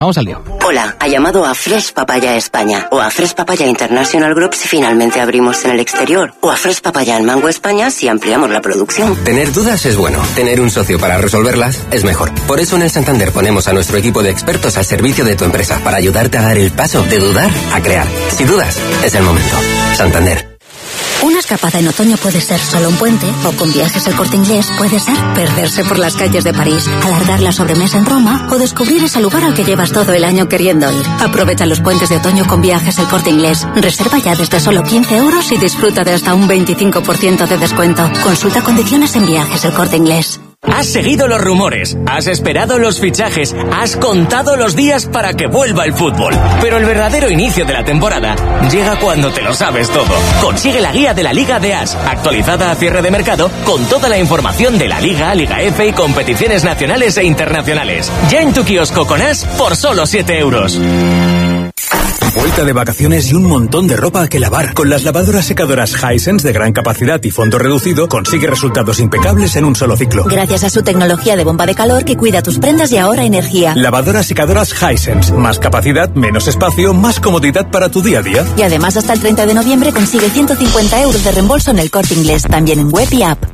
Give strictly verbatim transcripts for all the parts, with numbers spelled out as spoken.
Vamos al lío. Hola, ha llamado a Fresh Papaya España o a Fresh Papaya International Group si finalmente abrimos en el exterior, o a Fresh Papaya en Mango España si ampliamos la producción. Tener dudas es bueno, tener un socio para resolverlas es mejor. Por eso en el Santander ponemos a nuestro equipo de expertos al servicio de tu empresa para ayudarte a dar el paso de dudar a crear. Si dudas, es el momento. Santander. Una escapada en otoño puede ser solo un puente, o con Viajes El Corte Inglés puede ser perderse por las calles de París, alargar la sobremesa en Roma o descubrir ese lugar al que llevas todo el año queriendo ir. Aprovecha los puentes de otoño con Viajes El Corte Inglés. Reserva ya desde solo quince euros y disfruta de hasta un veinticinco por ciento de descuento. Consulta condiciones en Viajes El Corte Inglés. Has seguido los rumores, has esperado los fichajes, has contado los días para que vuelva el fútbol. Pero el verdadero inicio de la temporada llega cuando te lo sabes todo. Consigue la guía de la Liga de As, actualizada a cierre de mercado, con toda la información de la Liga, Liga F y competiciones nacionales e internacionales. Ya en tu kiosco con As por solo siete euros. Vuelta de vacaciones y un montón de ropa que lavar. Con las lavadoras secadoras Hisense de gran capacidad y fondo reducido, consigue resultados impecables en un solo ciclo. Gracias a su tecnología de bomba de calor que cuida tus prendas y ahorra energía. Lavadoras secadoras Hisense. Más capacidad, menos espacio, más comodidad para tu día a día. Y además hasta el treinta de noviembre consigue ciento cincuenta euros de reembolso en El Corte Inglés, también en web y app.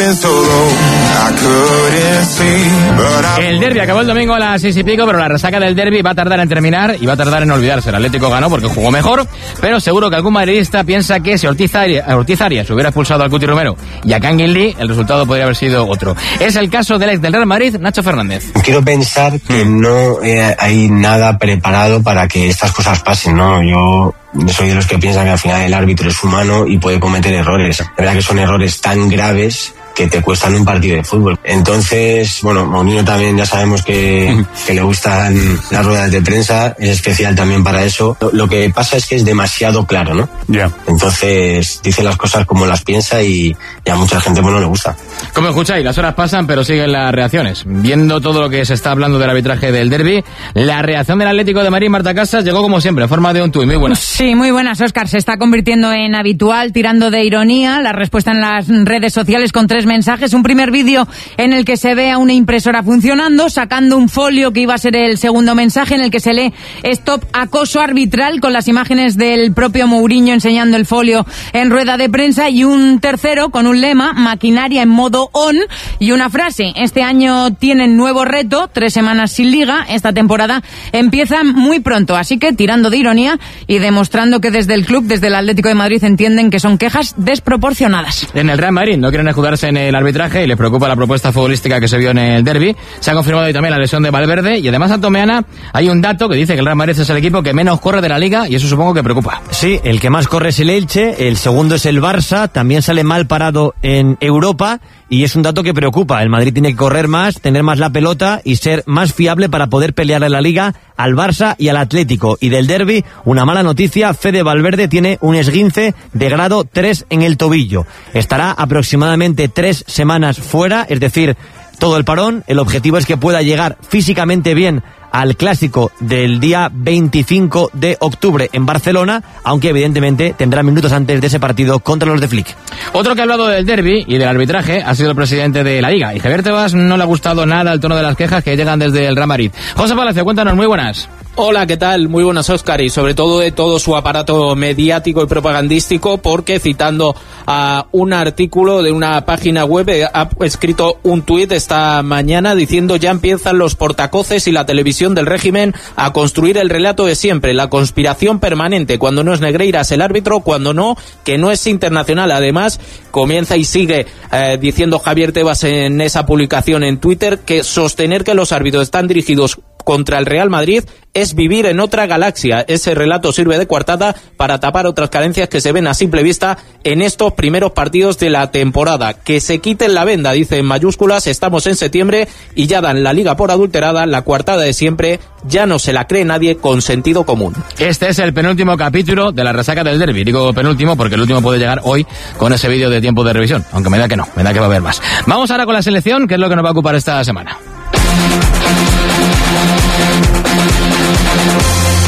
El derbi acabó el domingo a las seis y pico, pero la resaca del derbi va a tardar en terminar y va a tardar en olvidarse. El Atlético ganó porque jugó mejor, pero seguro que algún madridista piensa que si Ortiz Arias, Ortiz Arias hubiera expulsado al Cuti Romero y a Kangin Lee, el resultado podría haber sido otro. Es el caso del ex del Real Madrid, Nacho Fernández. Quiero pensar que no eh, hay nada preparado para que estas cosas pasen, ¿no? Yo soy de los que piensan que al final el árbitro es humano y puede cometer errores. La verdad que son errores tan graves que te cuestan un partido de fútbol. Entonces, bueno, Mourinho también ya sabemos que, que le gustan las ruedas de prensa, es especial también para eso. Lo, lo que pasa es que es demasiado claro, ¿no? Ya. Yeah. Entonces, dice las cosas como las piensa y, y a mucha gente, bueno, le gusta. Como escucháis, las horas pasan, pero siguen las reacciones. Viendo todo lo que se está hablando del arbitraje del derbi, la reacción del Atlético de Madrid, Marta Casas, llegó como siempre, en forma de un tuit. Muy buenas. Sí, muy buenas, Óscar. Se está convirtiendo en habitual, tirando de ironía, la respuesta en las redes sociales con tres mensajes. Un primer vídeo en el que se ve a una impresora funcionando, sacando un folio que iba a ser el segundo mensaje, en el que se lee "Stop acoso arbitral", con las imágenes del propio Mourinho enseñando el folio en rueda de prensa, y un tercero con un lema: "Maquinaria en modo on", y una frase: "Este año tienen nuevo reto, tres semanas sin liga, esta temporada empieza muy pronto". Así que, tirando de ironía y demostrando que desde el club, desde el Atlético de Madrid, entienden que son quejas desproporcionadas. En el Real Madrid no quieren escudarse en el arbitraje y les preocupa la propuesta futbolística que se vio en el derbi. Se ha confirmado hoy también la lesión de Valverde, y además, Antomeana, hay un dato que dice que el Real Madrid es el equipo que menos corre de la Liga, y eso supongo que preocupa. Sí, el que más corre es el Elche, el segundo es el Barça, también sale mal parado en Europa, y es un dato que preocupa. El Madrid tiene que correr más, tener más la pelota y ser más fiable para poder pelearle la Liga al Barça y al Atlético. Y del derbi, una mala noticia: Fede Valverde tiene un esguince de grado tres en el tobillo. Estará aproximadamente tres semanas fuera, es decir, todo el parón. El objetivo es que pueda llegar físicamente bien al clásico del día veinticinco de octubre en Barcelona, aunque evidentemente tendrá minutos antes de ese partido contra los de Flick. Otro que ha hablado del derbi y del arbitraje ha sido el presidente de la Liga, y Javier Tebas no le ha gustado nada el tono de las quejas que llegan desde el Real Madrid. José Palacio, cuéntanos, muy buenas. Hola, ¿qué tal? Muy buenas, Óscar, y sobre todo de todo su aparato mediático y propagandístico, porque citando a un artículo de una página web ha escrito un tuit esta mañana diciendo: "Ya empiezan los portacoces y la televisión del régimen a construir el relato de siempre, la conspiración permanente, cuando no es Negreiras el árbitro, cuando no, que no es internacional". Además, comienza y sigue eh, diciendo Javier Tebas en esa publicación en Twitter que sostener que los árbitros están dirigidos contra el Real Madrid es vivir en otra galaxia. Ese relato sirve de coartada para tapar otras carencias que se ven a simple vista en estos primeros partidos de la temporada. Que se quiten la venda, dice en mayúsculas. Estamos en septiembre y ya dan la Liga por adulterada, la coartada de siempre, ya no se la cree nadie con sentido común. Este es el penúltimo capítulo de la resaca del derbi. Digo penúltimo porque el último puede llegar hoy con ese vídeo de tiempo de revisión, aunque me da que no, me da que va a haber más. Vamos ahora con la selección, que es lo que nos va a ocupar esta semana.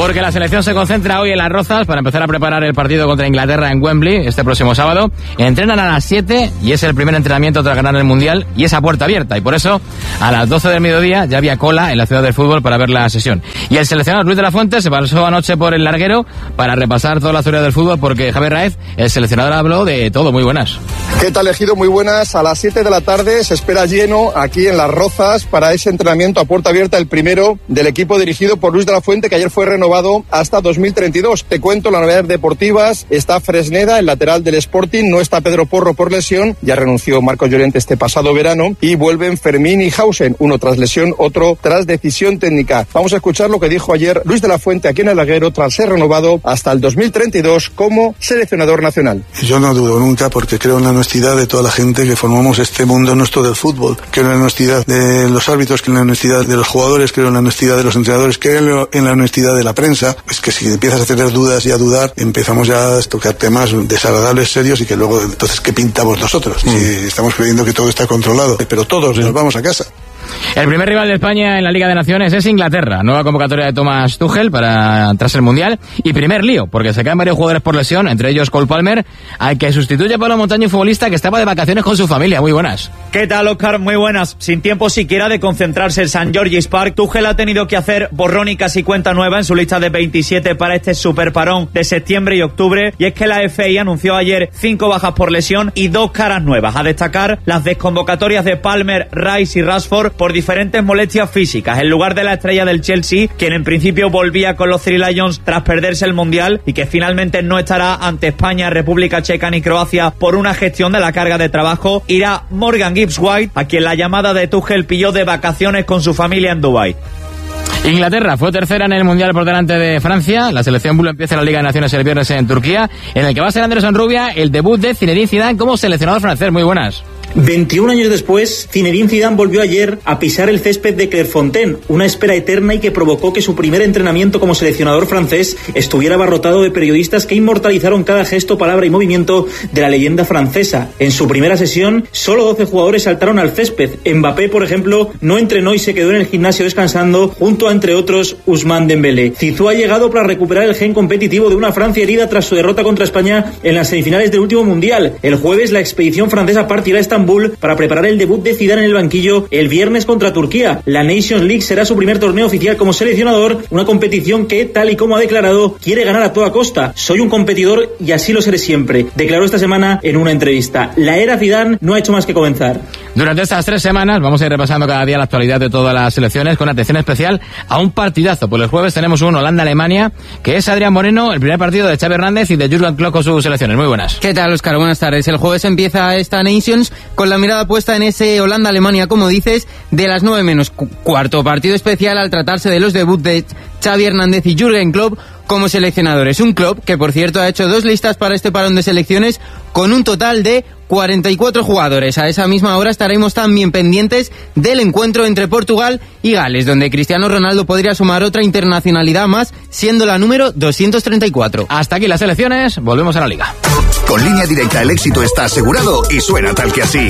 Porque la selección se concentra hoy en Las Rozas para empezar a preparar el partido contra Inglaterra en Wembley este próximo sábado. Entrenan a las siete y es el primer entrenamiento tras ganar el Mundial y es a puerta abierta. Y por eso a las doce del mediodía ya había cola en la ciudad del fútbol para ver la sesión. Y el seleccionador Luis de la Fuente se pasó anoche por el larguero para repasar toda la historia del fútbol porque Javier Raez, el seleccionador, habló de todo. Muy buenas. ¿Qué tal, Ejido? Muy buenas. A las siete de la tarde se espera lleno aquí en Las Rozas para ese entrenamiento a puerta abierta, el primero del equipo dirigido por Luis de la Fuente, que ayer fue renovado hasta dos mil treinta y dos. Te cuento las novedades deportivas. Está Fresneda, el lateral del Sporting, no está Pedro Porro por lesión, ya renunció Marcos Llorente este pasado verano, y vuelven Fermín y Hausen, uno tras lesión, otro tras decisión técnica. Vamos a escuchar lo que dijo ayer Luis de la Fuente aquí en el Larguero tras ser renovado hasta el dos mil treinta y dos como seleccionador nacional. Yo no dudo nunca, porque creo en la honestidad de toda la gente que formamos este mundo nuestro del fútbol. Creo en la honestidad de los árbitros, creo en la honestidad de los jugadores, creo en la honestidad de los entrenadores, creo en la honestidad de la prensa. Es que si empiezas a tener dudas y a dudar, empezamos ya a tocar temas desagradables, serios, y que luego entonces ¿qué pintamos nosotros? Mm. Si estamos creyendo que todo está controlado, pero todos nos vamos a casa. El primer rival de España en la Liga de Naciones es Inglaterra. Nueva convocatoria de Thomas Tuchel para tras el Mundial. Y primer lío, porque se caen varios jugadores por lesión, entre ellos Cole Palmer, al que sustituye Pablo Montaño, un futbolista que estaba de vacaciones con su familia. Muy buenas. ¿Qué tal, Óscar? Muy buenas. Sin tiempo siquiera de concentrarse en Saint George's Park, Tuchel ha tenido que hacer borrón y casi cuenta nueva en su lista de veintisiete para este superparón de septiembre y octubre. Y es que la F A anunció ayer cinco bajas por lesión y dos caras nuevas. A destacar las desconvocatorias de Palmer, Rice y Rashford por diferentes molestias físicas, en lugar de la estrella del Chelsea, quien en principio volvía con los Three Lions tras perderse el Mundial y que finalmente no estará ante España, República Checa ni Croacia por una gestión de la carga de trabajo, irá Morgan Gibbs-White, a quien la llamada de Tuchel pilló de vacaciones con su familia en Dubái. Inglaterra fue tercera en el Mundial por delante de Francia. La selección Blue empieza la Liga de Naciones el viernes en Turquía, en el que va a ser Anderson Rubia el debut de Zinedine Zidane como seleccionador francés. Muy buenas. veintiún años después, Zinedine Zidane volvió ayer a pisar el césped de Clairefontaine, una espera eterna y que provocó que su primer entrenamiento como seleccionador francés estuviera abarrotado de periodistas que inmortalizaron cada gesto, palabra y movimiento de la leyenda francesa. En su primera sesión, solo doce jugadores saltaron al césped. Mbappé, por ejemplo, no entrenó y se quedó en el gimnasio descansando, junto a, entre otros, Ousmane Dembélé. Zizou ha llegado para recuperar el gen competitivo de una Francia herida tras su derrota contra España en las semifinales del último Mundial. El jueves, la expedición francesa partirá a Estambul para preparar el debut de Zidane en el banquillo el viernes contra Turquía. La Nations League será su primer torneo oficial como seleccionador, una competición que, tal y como ha declarado, quiere ganar a toda costa. Soy un competidor y así lo seré siempre, declaró esta semana en una entrevista. La era Zidane no ha hecho más que comenzar. Durante estas tres semanas vamos a ir repasando cada día la actualidad de todas las selecciones con atención especial a un partidazo. Por el jueves tenemos un Holanda-Alemania, que es Adrián Moreno, el primer partido de Xavi Hernández y de Jürgen Klopp con sus selecciones. Muy buenas. ¿Qué tal, Óscar? Buenas tardes. El jueves empieza esta Nations con la mirada puesta en ese Holanda-Alemania, como dices, de las nueve menos cuarto. Partido especial al tratarse de los debuts de Xavi Hernández y Jürgen Klopp como seleccionadores. Un Klopp que, por cierto, ha hecho dos listas para este parón de selecciones con un total de cuarenta y cuatro jugadores. A esa misma hora estaremos también pendientes del encuentro entre Portugal y Gales, donde Cristiano Ronaldo podría sumar otra internacionalidad más, siendo la número doscientos treinta y cuatro. Hasta aquí las selecciones, volvemos a la Liga. Con Línea Directa el éxito está asegurado y suena tal que así.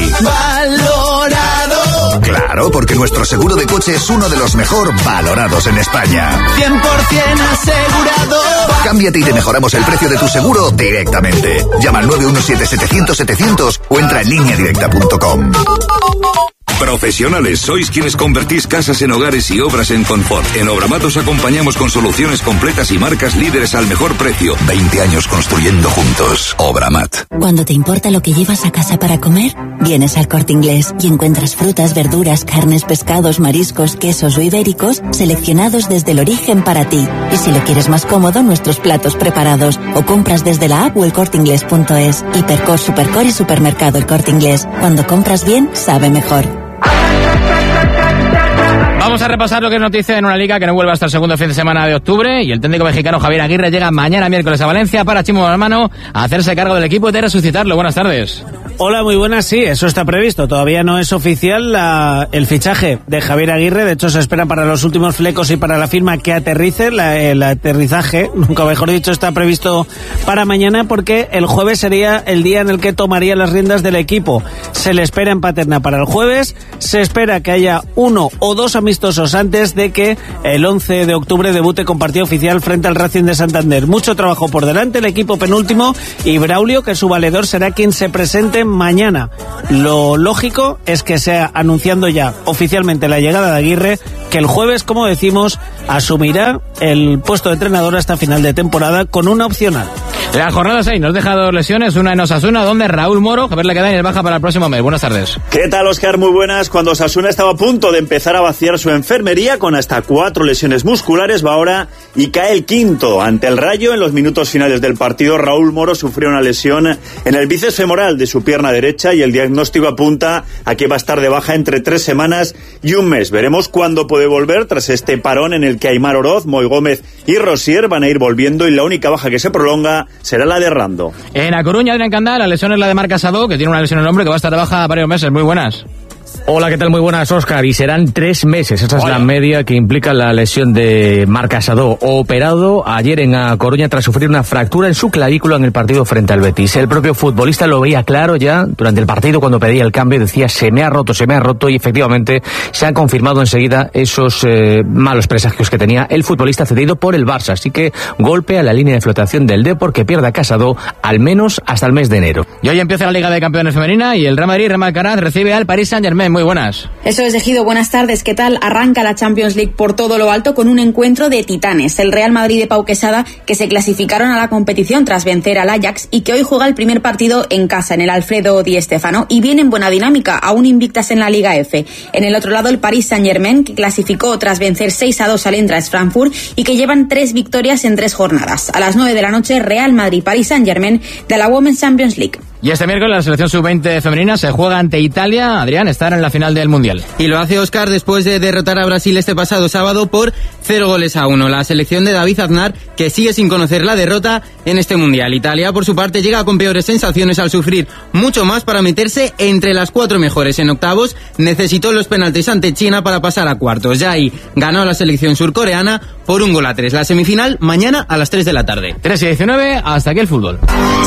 ¡Valorado! Claro, porque nuestro seguro de coche es uno de los mejor valorados en España. cien por ciento asegurado. Cámbiate y te mejoramos el precio de tu seguro directamente. Llama al nueve uno siete setecientos setecientos o entra en línea directa punto com. Profesionales, sois quienes convertís casas en hogares y obras en confort. En Obramat os acompañamos con soluciones completas y marcas líderes al mejor precio. veinte años construyendo juntos. Obramat. Cuando te importa lo que llevas a casa para comer, vienes al Corte Inglés y encuentras frutas, verduras, carnes, pescados, mariscos, quesos o ibéricos seleccionados desde el origen para ti. Y si lo quieres más cómodo, nuestros platos preparados. O compras desde la app o el corte inglés punto es. Hipercor, Supercor y Supermercado El Corte Inglés. Cuando compras bien, sabe mejor. Vamos a repasar lo que es noticia en una liga que no vuelve hasta el segundo fin de semana de octubre, y el técnico mexicano Javier Aguirre llega mañana miércoles a Valencia para Chimo Hermano a hacerse cargo del equipo y de resucitarlo. Buenas tardes. Hola, muy buenas. Sí, eso está previsto. Todavía no es oficial la, el fichaje de Javier Aguirre. De hecho, se espera para los últimos flecos y para la firma que aterrice. La, el aterrizaje, nunca mejor dicho, está previsto para mañana porque el jueves sería el día en el que tomaría las riendas del equipo. Se le espera en Paterna para el jueves. Se espera que haya uno o dos amistosos antes de que el once de octubre debute con partido oficial frente al Racing de Santander. Mucho trabajo por delante, el equipo penúltimo y Braulio, que su valedor, será quien se presente mañana. Lo lógico es que sea anunciando ya oficialmente la llegada de Aguirre, que el jueves, como decimos, asumirá el puesto de entrenador hasta final de temporada con una opcional. La jornada seis nos deja dos lesiones, una en Osasuna, donde Raúl Moro, Javier Lequedain, baja para el próximo mes. Buenas tardes. ¿Qué tal, Óscar? Muy buenas. Cuando Osasuna estaba a punto de empezar a vaciar su enfermería con hasta cuatro lesiones musculares, va ahora y cae el quinto ante el Rayo. En los minutos finales del partido, Raúl Moro sufrió una lesión en el bíceps femoral de su pierna derecha y el diagnóstico apunta a que va a estar de baja entre tres semanas y un mes. Veremos cuándo puede volver tras este parón en el que Aimar Oroz, Moy Gómez y Rosier van a ir volviendo y la única baja que se prolonga será la de Rando. En A Coruña, Adrián Candá, la lesión es la de Marc Casado, que tiene una lesión en el hombro que va a estar de baja varios meses. Muy buenas. Hola, ¿qué tal? Muy buenas, Óscar. Y serán tres meses. Esa es Hola. la media que implica la lesión de Marc Casado, operado ayer en A Coruña tras sufrir una fractura en su clavícula en el partido frente al Betis. El propio futbolista lo veía claro ya durante el partido cuando pedía el cambio. Decía, se me ha roto, se me ha roto. Y efectivamente se han confirmado enseguida esos eh, malos presagios que tenía el futbolista cedido por el Barça. Así que golpe a la línea de flotación del Depor, que pierda a Casado al menos hasta el mes de enero. Y hoy empieza la Liga de Campeones Femenina y el Real Madrid, Real Alcaraz, recibe al Paris Saint-Germain. Muy buenas. Eso es, Ejido, buenas tardes. ¿Qué tal? Arranca la Champions League por todo lo alto con un encuentro de titanes. El Real Madrid de Pau Quesada, que se clasificaron a la competición tras vencer al Ajax y que hoy juega el primer partido en casa en el Alfredo Di Stéfano y viene en buena dinámica, aún invictas en la Liga F. En el otro lado, el Paris Saint-Germain, que clasificó tras vencer seis a dos al Eintracht Frankfurt y que llevan tres victorias en tres jornadas. A las nueve de la noche, Real Madrid-Paris Saint-Germain de la Women's Champions League. Y este miércoles la selección sub veinte femenina se juega ante Italia. Adrián, estar en la final del Mundial. Y lo hace Óscar después de derrotar a Brasil este pasado sábado por cero goles a uno. La selección de David Aznar, que sigue sin conocer la derrota en este Mundial. Italia, por su parte, llega con peores sensaciones al sufrir mucho más para meterse entre las cuatro mejores. En octavos necesitó los penaltis ante China para pasar a cuartos. Ya ahí ganó a la selección surcoreana por un gol a tres. La semifinal mañana a las tres de la tarde. tres y diecinueve, hasta aquí el fútbol.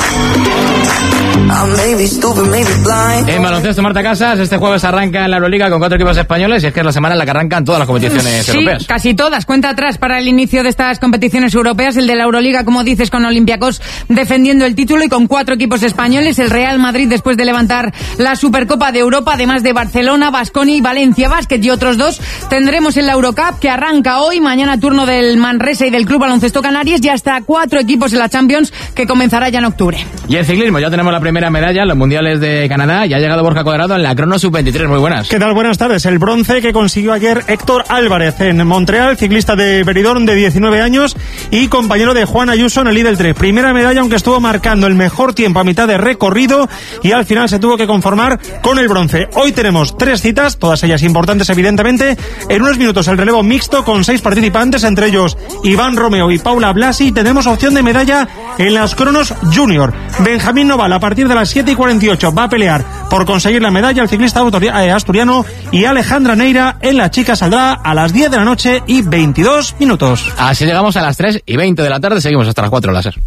En baloncesto, Marta Casas, este jueves arranca en la Euroliga con cuatro equipos españoles y es que es la semana en la que arrancan todas las competiciones sí, europeas. Casi todas. Cuenta atrás para el inicio de estas competiciones europeas, el de la Euroliga, como dices, con Olympiacos defendiendo el título y con cuatro equipos españoles, el Real Madrid después de levantar la Supercopa de Europa, además de Barcelona, Baskonia, Valencia Basket y otros dos. Tendremos en la Eurocup, que arranca hoy, mañana turno del Manresa y del Club Baloncesto Canarias, y hasta cuatro equipos en la Champions, que comenzará ya en octubre. Y el ciclismo, ya tenemos la primera medalla en los mundiales de Canadá y ha llegado Borja Cuadrado en la crono sub veintitrés. Muy buenas. ¿Qué tal? Buenas tardes. El bronce que consiguió ayer Héctor Álvarez en Montreal, ciclista de Benidorm de diecinueve años y compañero de Juan Ayuso en el Lidl tres. Primera medalla, aunque estuvo marcando el mejor tiempo a mitad de recorrido y al final se tuvo que conformar con el bronce. Hoy tenemos tres citas, todas ellas importantes evidentemente. En unos minutos el relevo mixto con seis participantes, entre ellos Iván Romeo y Paula Blasi. Tenemos opción de medalla en las cronos junior. Benjamín Noval a partir de las siete y cuarenta y ocho va a pelear por conseguir la medalla el ciclista asturiano, y Alejandra Neira en la chica saldrá a las diez de la noche y veintidós minutos. Así llegamos a las tres y veinte de la tarde, seguimos hasta las cuatro láser.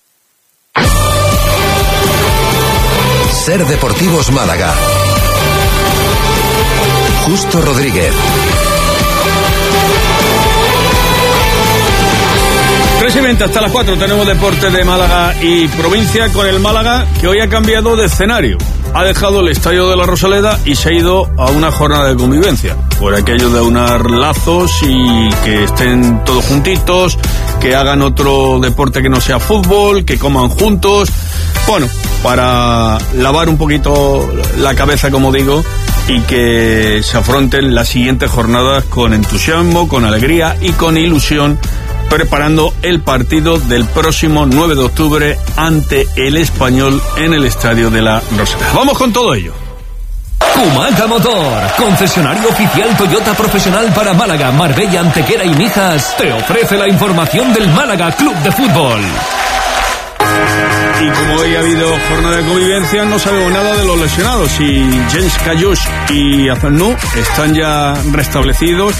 Ser Deportivos Málaga. Justo Rodríguez. tres y veinte hasta las cuatro tenemos deporte de Málaga y provincia con el Málaga, que hoy ha cambiado de escenario. Ha dejado el estadio de la Rosaleda y se ha ido a una jornada de convivencia. Por aquello de unar lazos y que estén todos juntitos, que hagan otro deporte que no sea fútbol, que coman juntos. Bueno, para lavar un poquito la cabeza, como digo, y que se afronten las siguientes jornadas con entusiasmo, con alegría y con ilusión, preparando el partido del próximo nueve de octubre ante el Español en el estadio de la Rosaleda. Vamos con todo ello. Kumaca Motor, concesionario oficial Toyota profesional para Málaga, Marbella, Antequera y Mijas, te ofrece la información del Málaga Club de Fútbol. Y como hoy ha habido jornada de convivencia, no sabemos nada de los lesionados. Si Jens Kayush y Azanú están ya restablecidos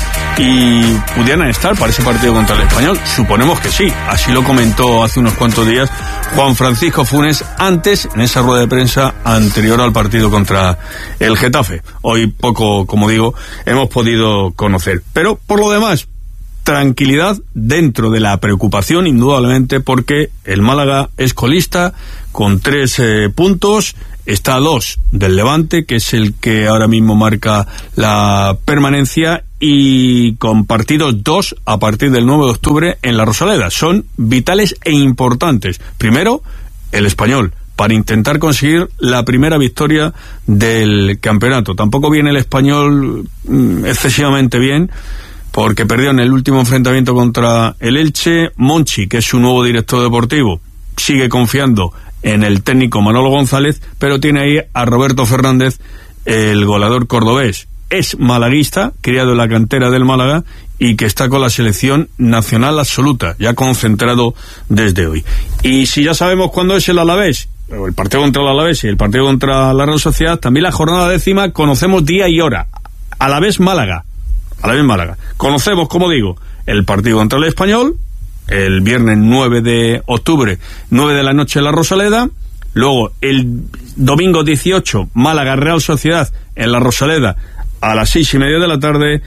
y pudieran estar para ese partido contra el Español. Suponemos que sí. Así lo comentó hace unos cuantos días Juan Francisco Funes antes, en esa rueda de prensa anterior al partido contra el Getafe. Hoy poco, como digo, hemos podido conocer. Pero por lo demás, tranquilidad dentro de la preocupación, indudablemente, porque el Málaga es colista con tres eh, puntos, está a dos del Levante, que es el que ahora mismo marca la permanencia, y con partidos dos a partir del nueve de octubre en la Rosaleda. Son vitales e importantes. Primero, el Español, para intentar conseguir la primera victoria del campeonato. Tampoco viene el Español mm, excesivamente bien, porque perdió en el último enfrentamiento contra el Elche. Monchi, que es su nuevo director deportivo, sigue confiando en el técnico Manolo González, pero tiene ahí a Roberto Fernández, el goleador cordobés. Es malaguista, criado en la cantera del Málaga, y que está con la selección nacional absoluta, ya concentrado desde hoy. Y si ya sabemos cuándo es el Alavés, el partido contra el Alavés y el partido contra la Real Sociedad, también la jornada décima conocemos día y hora. Alavés Málaga. A la vez Málaga. Conocemos, como digo, el partido contra el Español, el viernes nueve de octubre, nueve de la noche en la Rosaleda. Luego, el domingo dieciocho, Málaga Real Sociedad en la Rosaleda a las seis y media de la tarde.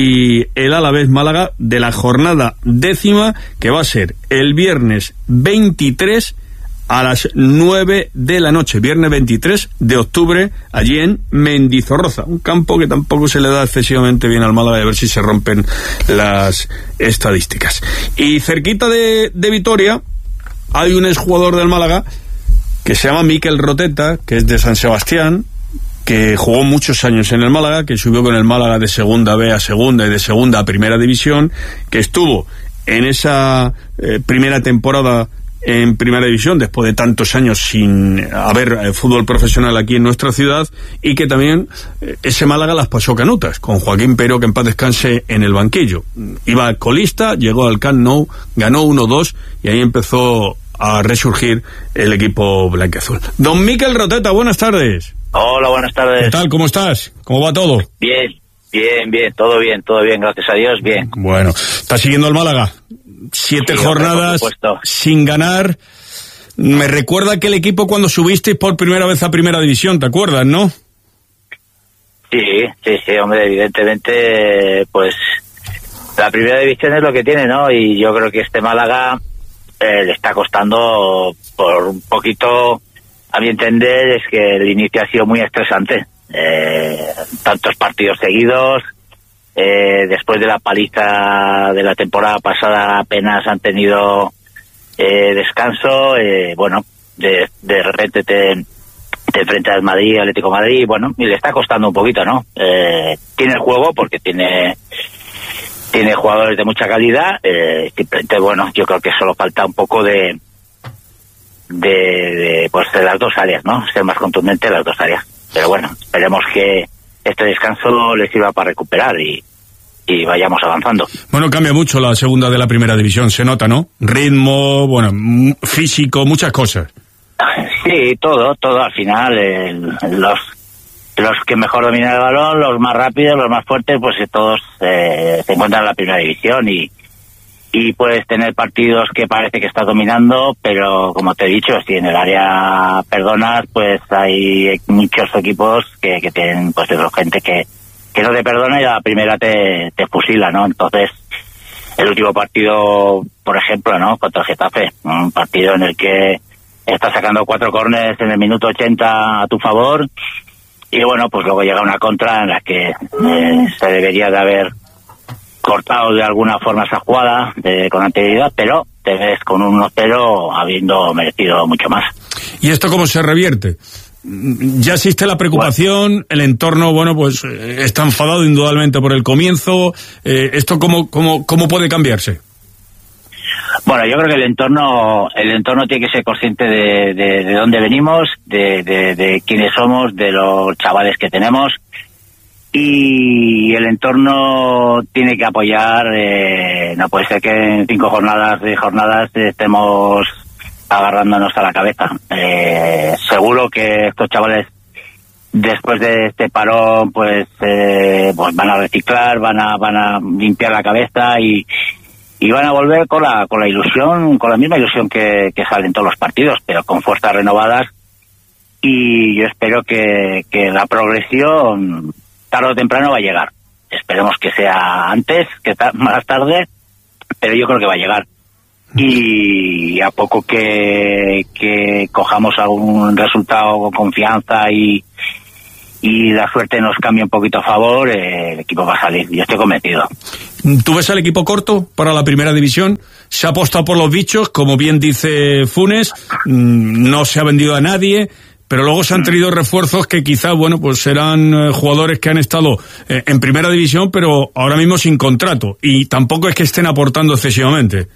Y el Alavés Málaga de la jornada décima, que va a ser el viernes veintitrés a las nueve de la noche, viernes veintitrés de octubre, allí en Mendizorroza, un campo que tampoco se le da excesivamente bien al Málaga, de ver si se rompen las estadísticas. Y cerquita de, de Vitoria hay un exjugador del Málaga que se llama Mikel Roteta, que es de San Sebastián, que jugó muchos años en el Málaga, que subió con el Málaga de segunda B a segunda y de segunda a primera división, que estuvo en esa eh, primera temporada en primera división después de tantos años sin haber eh, fútbol profesional aquí en nuestra ciudad, y que también eh, ese Málaga las pasó canutas con Joaquín Pero, que en paz descanse, en el banquillo. Iba colista, llegó al Camp Nou, ganó uno dos y ahí empezó a resurgir el equipo blanquiazul. Don Mikel Roteta, buenas tardes. Hola, buenas tardes. ¿Qué tal? ¿Cómo estás? ¿Cómo va todo? Bien, bien, bien, todo bien, todo bien, gracias a Dios, bien. Bueno, ¿estás siguiendo al Málaga? Siete sí, jornadas sin ganar. Me recuerda aquel equipo cuando subisteis por primera vez a primera división, ¿te acuerdas, no? Sí, sí, sí, hombre, evidentemente, pues la primera división es lo que tiene, ¿no? Y yo creo que este Málaga eh, le está costando por un poquito, a mi entender, es que el inicio ha sido muy estresante. Eh, tantos partidos seguidos. Eh, después de la paliza de la temporada pasada apenas han tenido eh, descanso, eh, bueno, de, de repente te, te enfrentas al Madrid, Atlético Madrid, bueno, y le está costando un poquito, ¿no? Eh, tiene el juego porque tiene tiene jugadores de mucha calidad, eh, simplemente, bueno, yo creo que solo falta un poco de de, de pues de las dos áreas, ¿no? Ser más contundente en las dos áreas, pero bueno, esperemos que este descanso les sirva para recuperar y, y vayamos avanzando. Bueno, cambia mucho la segunda de la primera división, se nota, ¿no? Ritmo, bueno, físico, muchas cosas. Sí, todo, todo al final. Eh, los los que mejor dominan el balón, los más rápidos, los más fuertes, pues todos eh, se encuentran en la primera división y y puedes tener partidos que parece que estás dominando, pero como te he dicho, si en el área perdonas, pues hay muchos equipos que, que tienen pues gente que, que no te perdona y a la primera te, te fusila, ¿no? Entonces, el último partido, por ejemplo, ¿no? Contra el Getafe, un partido en el que estás sacando cuatro córneres en el minuto ochenta a tu favor, y bueno, pues luego llega una contra en la que eh, se debería de haber cortado de alguna forma esa jugada de, con anterioridad, pero te ves con un uno cero habiendo merecido mucho más. ¿Y esto cómo se revierte? Ya existe la preocupación, bueno, el entorno, bueno, pues eh, está enfadado indudablemente por el comienzo. Eh, ¿Esto cómo, cómo, cómo puede cambiarse? Bueno, yo creo que el entorno el entorno tiene que ser consciente de, de, de dónde venimos, de, de, de quiénes somos, de los chavales que tenemos. Y el entorno tiene que apoyar, eh, no puede ser que en cinco jornadas de jornadas estemos agarrándonos a la cabeza. Eh, seguro que estos chavales, después de este parón, pues, eh, pues van a reciclar, van a, van a limpiar la cabeza y, y van a volver con la, con la ilusión, con la misma ilusión que, que salen todos los partidos, pero con fuerzas renovadas. Y yo espero que, que la progresión tarde o temprano va a llegar. Esperemos que sea antes, que ta- más tarde, pero yo creo que va a llegar. Y a poco que, que cojamos algún resultado con confianza y, y la suerte nos cambie un poquito a favor, eh, el equipo va a salir. Yo estoy convencido. ¿Tú ves al equipo corto para la primera división? Se ha apostado por los bichos, como bien dice Funes, no se ha vendido a nadie, pero luego se han tenido refuerzos que quizás, bueno, pues serán eh, jugadores que han estado eh, en primera división, pero ahora mismo sin contrato, y tampoco es que estén aportando excesivamente.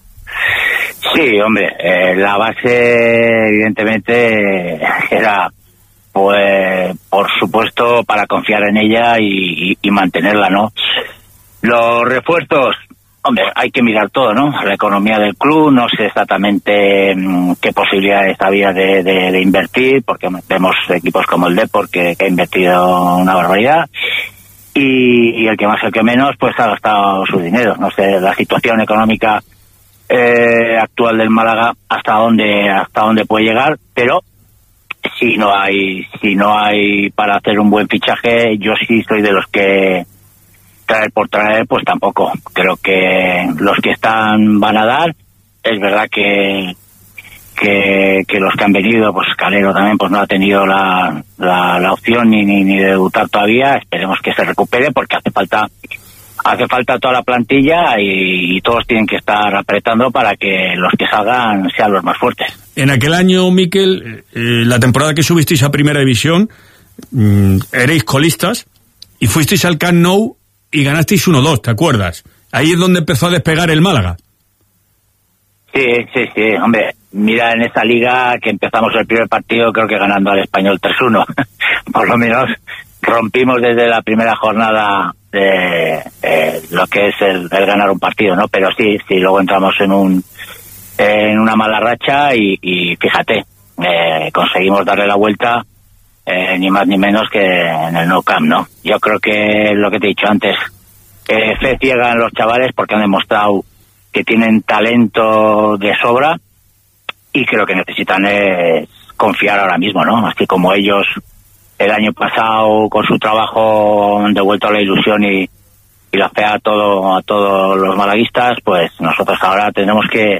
Sí, hombre, eh, la base evidentemente era, pues, por supuesto, para confiar en ella y, y, y mantenerla, ¿no? Los refuerzos, hombre, hay que mirar todo, ¿no? La economía del club, no sé exactamente mmm, qué posibilidades había de, de, de invertir, porque vemos equipos como el Depor que, que ha invertido una barbaridad, y, y el que más, el que menos, pues ha gastado su dinero. No sé, la situación económica eh, actual del Málaga hasta dónde, hasta dónde puede llegar, pero si no hay, si no hay para hacer un buen fichaje, yo sí soy de los que traer por traer, pues tampoco. Creo que los que están van a dar. Es verdad que que, que los que han venido, pues Calero también pues no ha tenido la, la, la opción ni, ni, ni de debutar todavía. Esperemos que se recupere porque hace falta hace falta toda la plantilla y, y todos tienen que estar apretando para que los que salgan sean los más fuertes. En aquel año, Miquel, eh, la temporada que subisteis a Primera División, mmm, erais colistas y fuisteis al Camp Nou y ganasteis uno dos, ¿te acuerdas? Ahí es donde empezó a despegar el Málaga. Sí, sí, sí, hombre, mira, en esa liga que empezamos el primer partido creo que ganando al Español tres uno. Por lo menos rompimos desde la primera jornada de, eh, lo que es el, el ganar un partido, ¿no? Pero sí, sí, luego entramos en un en una mala racha y, y fíjate, eh, conseguimos darle la vuelta, eh, ni más ni menos que en el Nou Camp, ¿no? Yo creo que lo que te he dicho antes, eh, fe ciega en los chavales porque han demostrado que tienen talento de sobra y que lo que necesitan es confiar ahora mismo, ¿no? Así como ellos el año pasado con su trabajo han devuelto la ilusión y, y la fe a todo a todos los malaguistas, pues nosotros ahora tenemos que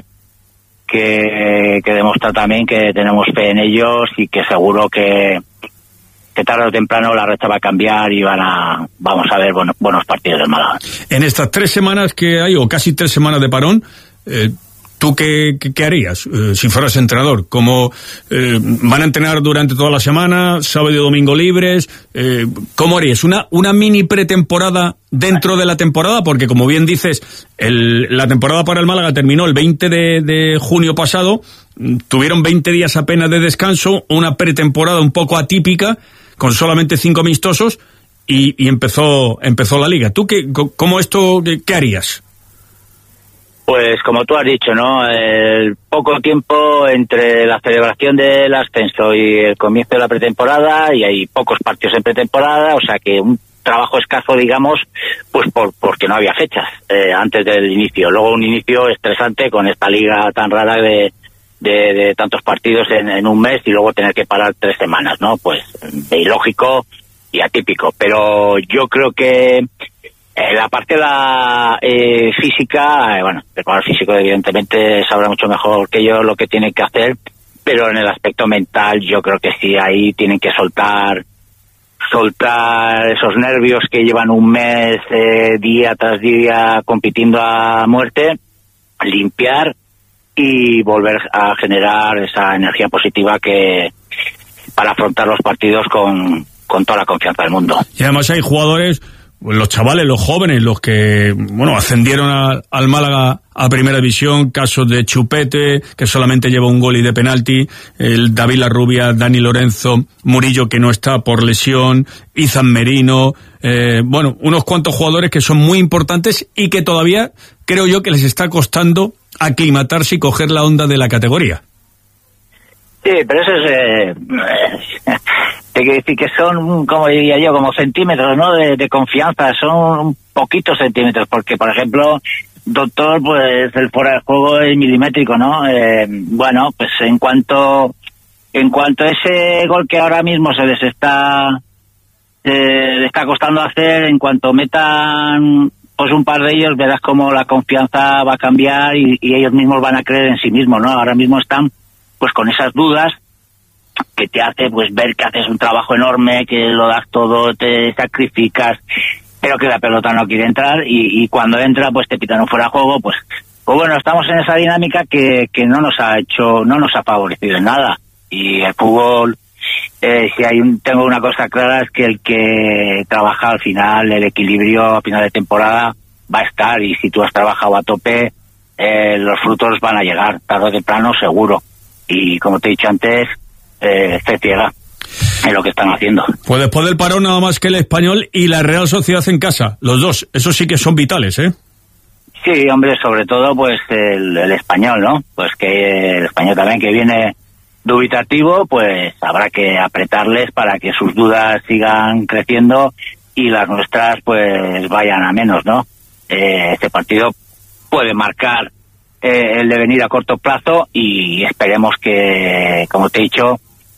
que, que demostrar también que tenemos fe en ellos y que seguro que que tarde o temprano la racha va a cambiar y van a vamos a ver bueno, buenos partidos del Málaga. En estas tres semanas que hay, o casi tres semanas de parón, eh, ¿tú qué, qué, qué harías eh, si fueras entrenador? ¿Cómo eh, van a entrenar durante toda la semana, sábado y domingo libres? Eh, ¿Cómo harías? ¿Una, una mini pretemporada dentro de la temporada? Porque, como bien dices, el, la temporada para el Málaga terminó el veinte de junio pasado, tuvieron veinte días apenas de descanso, una pretemporada un poco atípica, con solamente cinco amistosos, y, y empezó empezó la liga. ¿Tú qué, cómo esto, qué, qué harías? Pues como tú has dicho, ¿no? El poco tiempo entre la celebración del ascenso y el comienzo de la pretemporada, y hay pocos partidos en pretemporada, o sea que un trabajo escaso, digamos, pues por porque no había fechas eh, antes del inicio. Luego un inicio estresante con esta liga tan rara de de, de tantos partidos en, en un mes y luego tener que parar tres semanas, ¿no? Pues de ilógico y atípico. Pero yo creo que Eh, la parte de la eh, física, eh, bueno, el preparador físico evidentemente sabrá mucho mejor que yo lo que tiene que hacer, pero en el aspecto mental yo creo que sí, ahí tienen que soltar soltar esos nervios que llevan un mes eh, día tras día compitiendo a muerte, limpiar y volver a generar esa energía positiva que para afrontar los partidos con, con toda la confianza del mundo. Y además hay jugadores, los chavales, los jóvenes, los que, bueno, ascendieron a, al Málaga a Primera División, casos de Chupete, que solamente lleva un gol y de penalti, el David Larrubia, Dani Lorenzo, Murillo, que no está por lesión, Izan Merino, eh, bueno, unos cuantos jugadores que son muy importantes y que todavía creo yo que les está costando aclimatarse y coger la onda de la categoría. Sí, pero eso es... Eh, eh, hay que decir que son, como diría yo, como centímetros, ¿no? De, de confianza, son poquitos centímetros, porque, por ejemplo, doctor, pues el fuera de juego es milimétrico, ¿no? Eh, bueno, pues en cuanto... En cuanto a ese gol que ahora mismo se les está... Eh, le está costando hacer, en cuanto metan pues un par de ellos, verás cómo la confianza va a cambiar y, y ellos mismos van a creer en sí mismos, ¿no? Ahora mismo están pues con esas dudas que te hace pues ver que haces un trabajo enorme, que lo das todo, te sacrificas, pero que la pelota no quiere entrar y, y cuando entra pues te pitan un fuera de juego, pues, pues bueno, estamos en esa dinámica que, que no nos ha hecho, no nos ha favorecido en nada. Y el fútbol, eh, si hay un, tengo una cosa clara, es que el que trabaja al final, el equilibrio a final de temporada va a estar, y si tú has trabajado a tope, eh, los frutos van a llegar, tarde o temprano seguro. Y como te he dicho antes, eh, se ciega en lo que están haciendo. Pues después del parón nada más que el Español y la Real Sociedad en casa, los dos, esos sí que son vitales, ¿eh? Sí, hombre, sobre todo pues el, el Español, ¿no? Pues que el Español también que viene dubitativo, pues habrá que apretarles para que sus dudas sigan creciendo y las nuestras pues vayan a menos, ¿no? Eh, este partido puede marcar eh, el devenir a corto plazo y esperemos que, como te he dicho,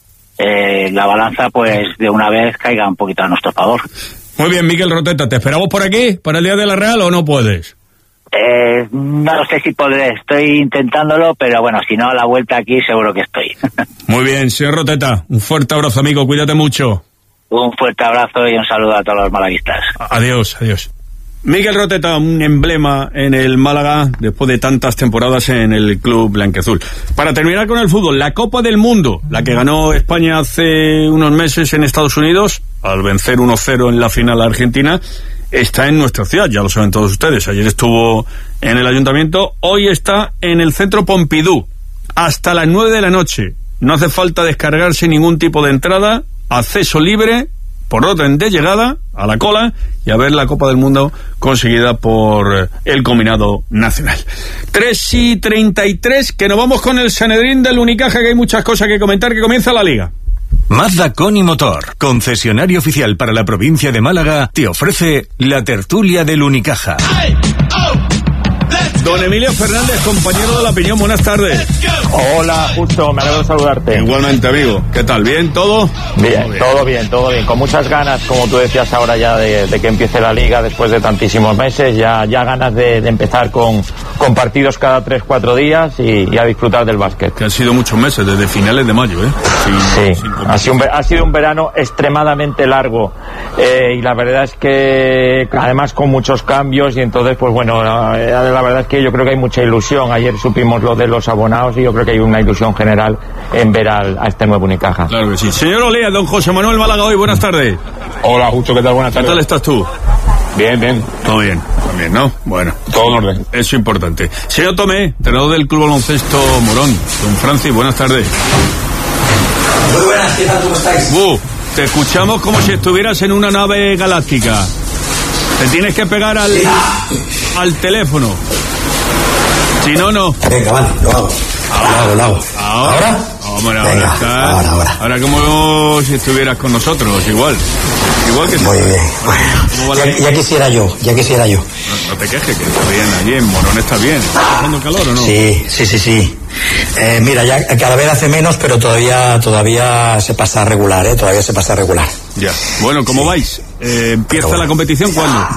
eh, la balanza pues de una vez caiga un poquito a nuestro favor. Muy bien, Miquel Roteta, ¿te esperamos por aquí para el día de la Real o no puedes? Eh, no sé si podré, estoy intentándolo, pero bueno, si no, a la vuelta aquí seguro que estoy. Muy bien, señor Roteta, un fuerte abrazo, amigo, cuídate mucho. Un fuerte abrazo y un saludo a todos los malaguistas. Adiós, adiós. Miquel Roteta, un emblema en el Málaga después de tantas temporadas en el club blanquiazul. Para terminar con el fútbol, la Copa del Mundo, la que ganó España hace unos meses en Estados Unidos, al vencer uno cero en la final a Argentina, está en nuestra ciudad, ya lo saben todos ustedes. Ayer estuvo en el ayuntamiento, hoy está en el Centro Pompidou, hasta las nueve de la noche. No hace falta descargarse ningún tipo de entrada, acceso libre, por orden de llegada, a la cola, y a ver la Copa del Mundo conseguida por el combinado nacional. tres y treinta y tres, que nos vamos con el Sanedrín del Unicaja, que hay muchas cosas que comentar, que comienza la Liga. Mazda Coni Motor, concesionario oficial para la provincia de Málaga, te ofrece la tertulia del Unicaja. Don Emilio Fernández, compañero de La Opinión, buenas tardes. Hola, Justo, me alegro de saludarte. Igualmente, amigo. ¿Qué tal? ¿Bien? ¿Todo? Bien, todo bien, todo bien, todo bien. Con muchas ganas, como tú decías ahora ya, de, de que empiece la Liga después de tantísimos meses. Ya, ya ganas de, de empezar con, con partidos cada tres, cuatro días y, y a disfrutar del básquet. Que han sido muchos meses, desde finales de mayo, ¿eh? Sin, sí, sin ha, sido un, ha sido un verano extremadamente largo. Eh, y la verdad es que, además, con muchos cambios, y entonces, pues bueno, la, la verdad es que yo creo que hay mucha ilusión. Ayer supimos lo de los abonados y yo creo que hay una ilusión general en ver al, a este nuevo Unicaja. Claro que sí. Señor Olea, don José Manuel Málaga hoy, buenas tardes. Hola, Justo, ¿qué tal? Buenas tardes. ¿Qué tal estás tú? Bien, bien. Todo bien, también, ¿no? Bueno. Todo en orden. Eso es importante. Señor Tomé, entrenador del Club Baloncesto Morón. Don Francis, buenas tardes. Muy buenas, ¿qué tal? ¿Cómo estáis? Uh, te escuchamos como si estuvieras en una nave galáctica. Te tienes que pegar al, al teléfono. Si no, no. Venga, vale, lo hago. Ahora, lo hago, lo hago. ¿Ahora? ¿Ahora? Hombre, ahora Venga, está. Ahora, ahora. Ahora como si estuvieras con nosotros, igual. Igual que Muy bien, bueno. Ya, ya quisiera yo, ya quisiera yo. No, no te quejes, que está bien allí, en Morón está bien. ¿Está haciendo calor o no? Sí, sí, sí, sí. Eh, mira, ya cada vez hace menos, pero todavía todavía se pasa regular, ¿eh? Todavía se pasa regular. Ya. Bueno, ¿cómo sí. vais? Eh, ¿Empieza bueno. la competición cuándo?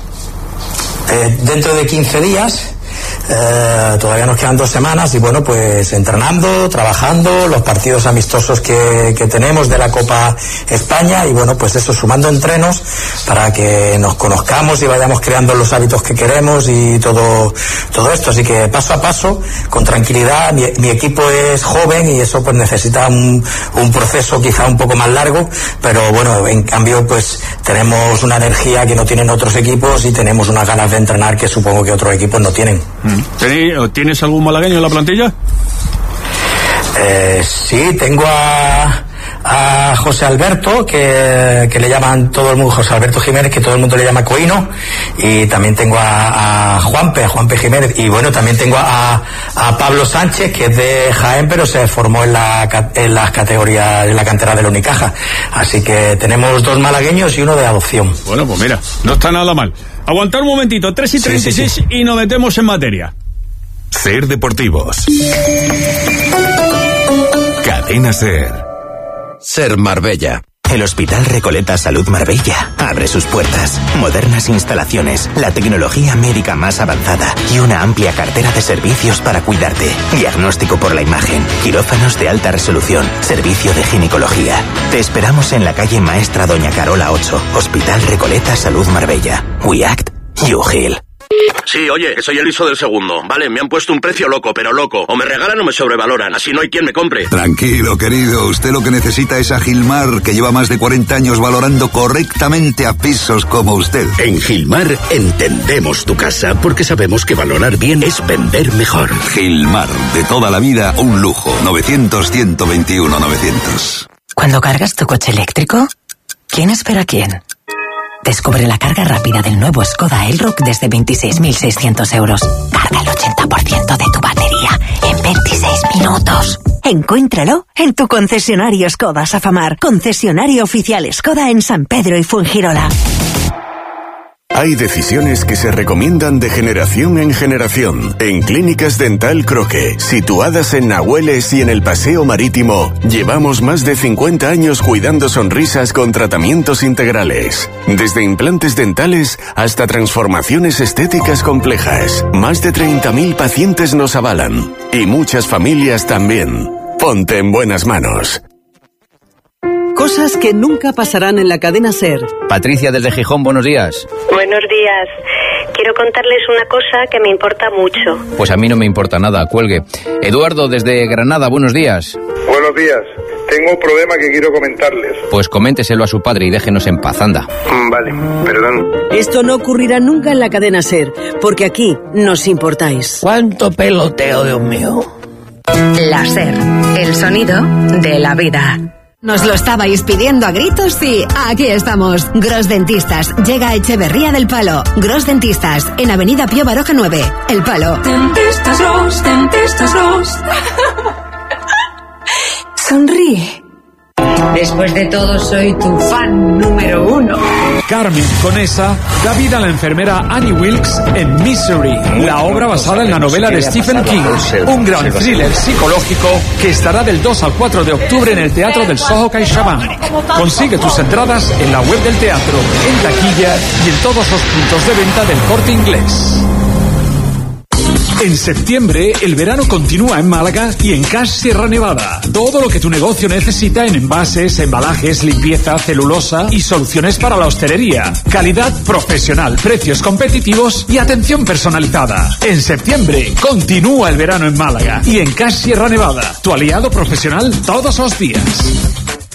Eh, dentro de quince días. Eh, todavía nos quedan dos semanas y bueno, pues entrenando, trabajando, los partidos amistosos que, que tenemos de la Copa España y bueno, pues eso, sumando entrenos para que nos conozcamos y vayamos creando los hábitos que queremos y todo todo esto, así que paso a paso, con tranquilidad. Mi, mi equipo es joven y eso pues necesita un, un proceso quizá un poco más largo, pero bueno, en cambio pues tenemos una energía que no tienen otros equipos y tenemos unas ganas de entrenar que supongo que otros equipos no tienen. ¿Tienes algún malagueño en la plantilla? Eh, sí, tengo a, a José Alberto, que, que le llaman todo el mundo, José Alberto Jiménez, que todo el mundo le llama Coino, y también tengo a, a Juanpe, a Juanpe Jiménez, y bueno, también tengo a, a Pablo Sánchez, que es de Jaén, pero se formó en, la, en las categorías, en la cantera del Unicaja. Así que tenemos dos malagueños y uno de adopción. Bueno, pues mira, no está nada mal. Aguantar un momentito, tres y treinta y seis, sí, sí, sí. Y nos metemos en materia. SER Deportivos. Cadena SER. SER Marbella. El Hospital Recoleta Salud Marbella abre sus puertas. Modernas instalaciones, la tecnología médica más avanzada y una amplia cartera de servicios para cuidarte. Diagnóstico por la imagen, quirófanos de alta resolución, servicio de ginecología. Te esperamos en la calle Maestra Doña Carola ocho, Hospital Recoleta Salud Marbella. We act, you heal. Sí, oye, que soy el hijo del segundo. Vale, me han puesto un precio loco, pero loco. O me regalan o me sobrevaloran. Así no hay quien me compre. Tranquilo, querido. Usted lo que necesita es a Gilmar, que lleva más de cuarenta años valorando correctamente a pisos como usted. En Gilmar entendemos tu casa porque sabemos que valorar bien es vender mejor. Gilmar, de toda la vida, un lujo. novecientos, ciento veintiuno, novecientos. Cuando cargas tu coche eléctrico, ¿quién espera a quién? Descubre la carga rápida del nuevo Skoda Elroq desde veintiséis mil seiscientos euros. Carga el ochenta por ciento de tu batería en veintiséis minutos. Encuéntralo en tu concesionario Skoda Safamar. Concesionario oficial Skoda en San Pedro y Fuengirola. Hay decisiones que se recomiendan de generación en generación. En Clínicas Dental Croque, situadas en Nahueles y en el Paseo Marítimo, llevamos más de cincuenta años cuidando sonrisas con tratamientos integrales. Desde implantes dentales hasta transformaciones estéticas complejas. Más de treinta mil pacientes nos avalan. Y muchas familias también. Ponte en buenas manos. Cosas que nunca pasarán en la cadena SER. Patricia desde Gijón, buenos días. Buenos días. Quiero contarles una cosa que me importa mucho. Pues a mí no me importa nada, cuelgue. Eduardo desde Granada, buenos días. Buenos días. Tengo un problema que quiero comentarles. Pues coménteselo a su padre y déjenos en paz, anda. Vale, perdón. Esto no ocurrirá nunca en la cadena SER, porque aquí nos importáis. ¿Cuánto peloteo, Dios mío? La SER, el sonido de la vida. Nos lo estabais pidiendo a gritos y aquí estamos. Gros Dentistas llega a Echeverría del Palo. Gros Dentistas en Avenida Pío Baroja nueve. El Palo. Dentistas Gros, Dentistas Gros. Sonríe. Después de todo, soy tu fan número uno. Carmen Conesa da vida a la enfermera Annie Wilkes en Misery, la obra basada en la novela de Stephen King. Un gran thriller psicológico que estará del dos al cuatro de octubre en el Teatro del Soho CaixaBank. Consigue tus entradas en la web del teatro, en taquilla y en todos los puntos de venta del Corte Inglés. En septiembre, el verano continúa en Málaga y en Cash Sierra Nevada. Todo lo que tu negocio necesita en envases, embalajes, limpieza, celulosa y soluciones para la hostelería. Calidad profesional, precios competitivos y atención personalizada. En septiembre, continúa el verano en Málaga y en Cash Sierra Nevada, tu aliado profesional todos los días.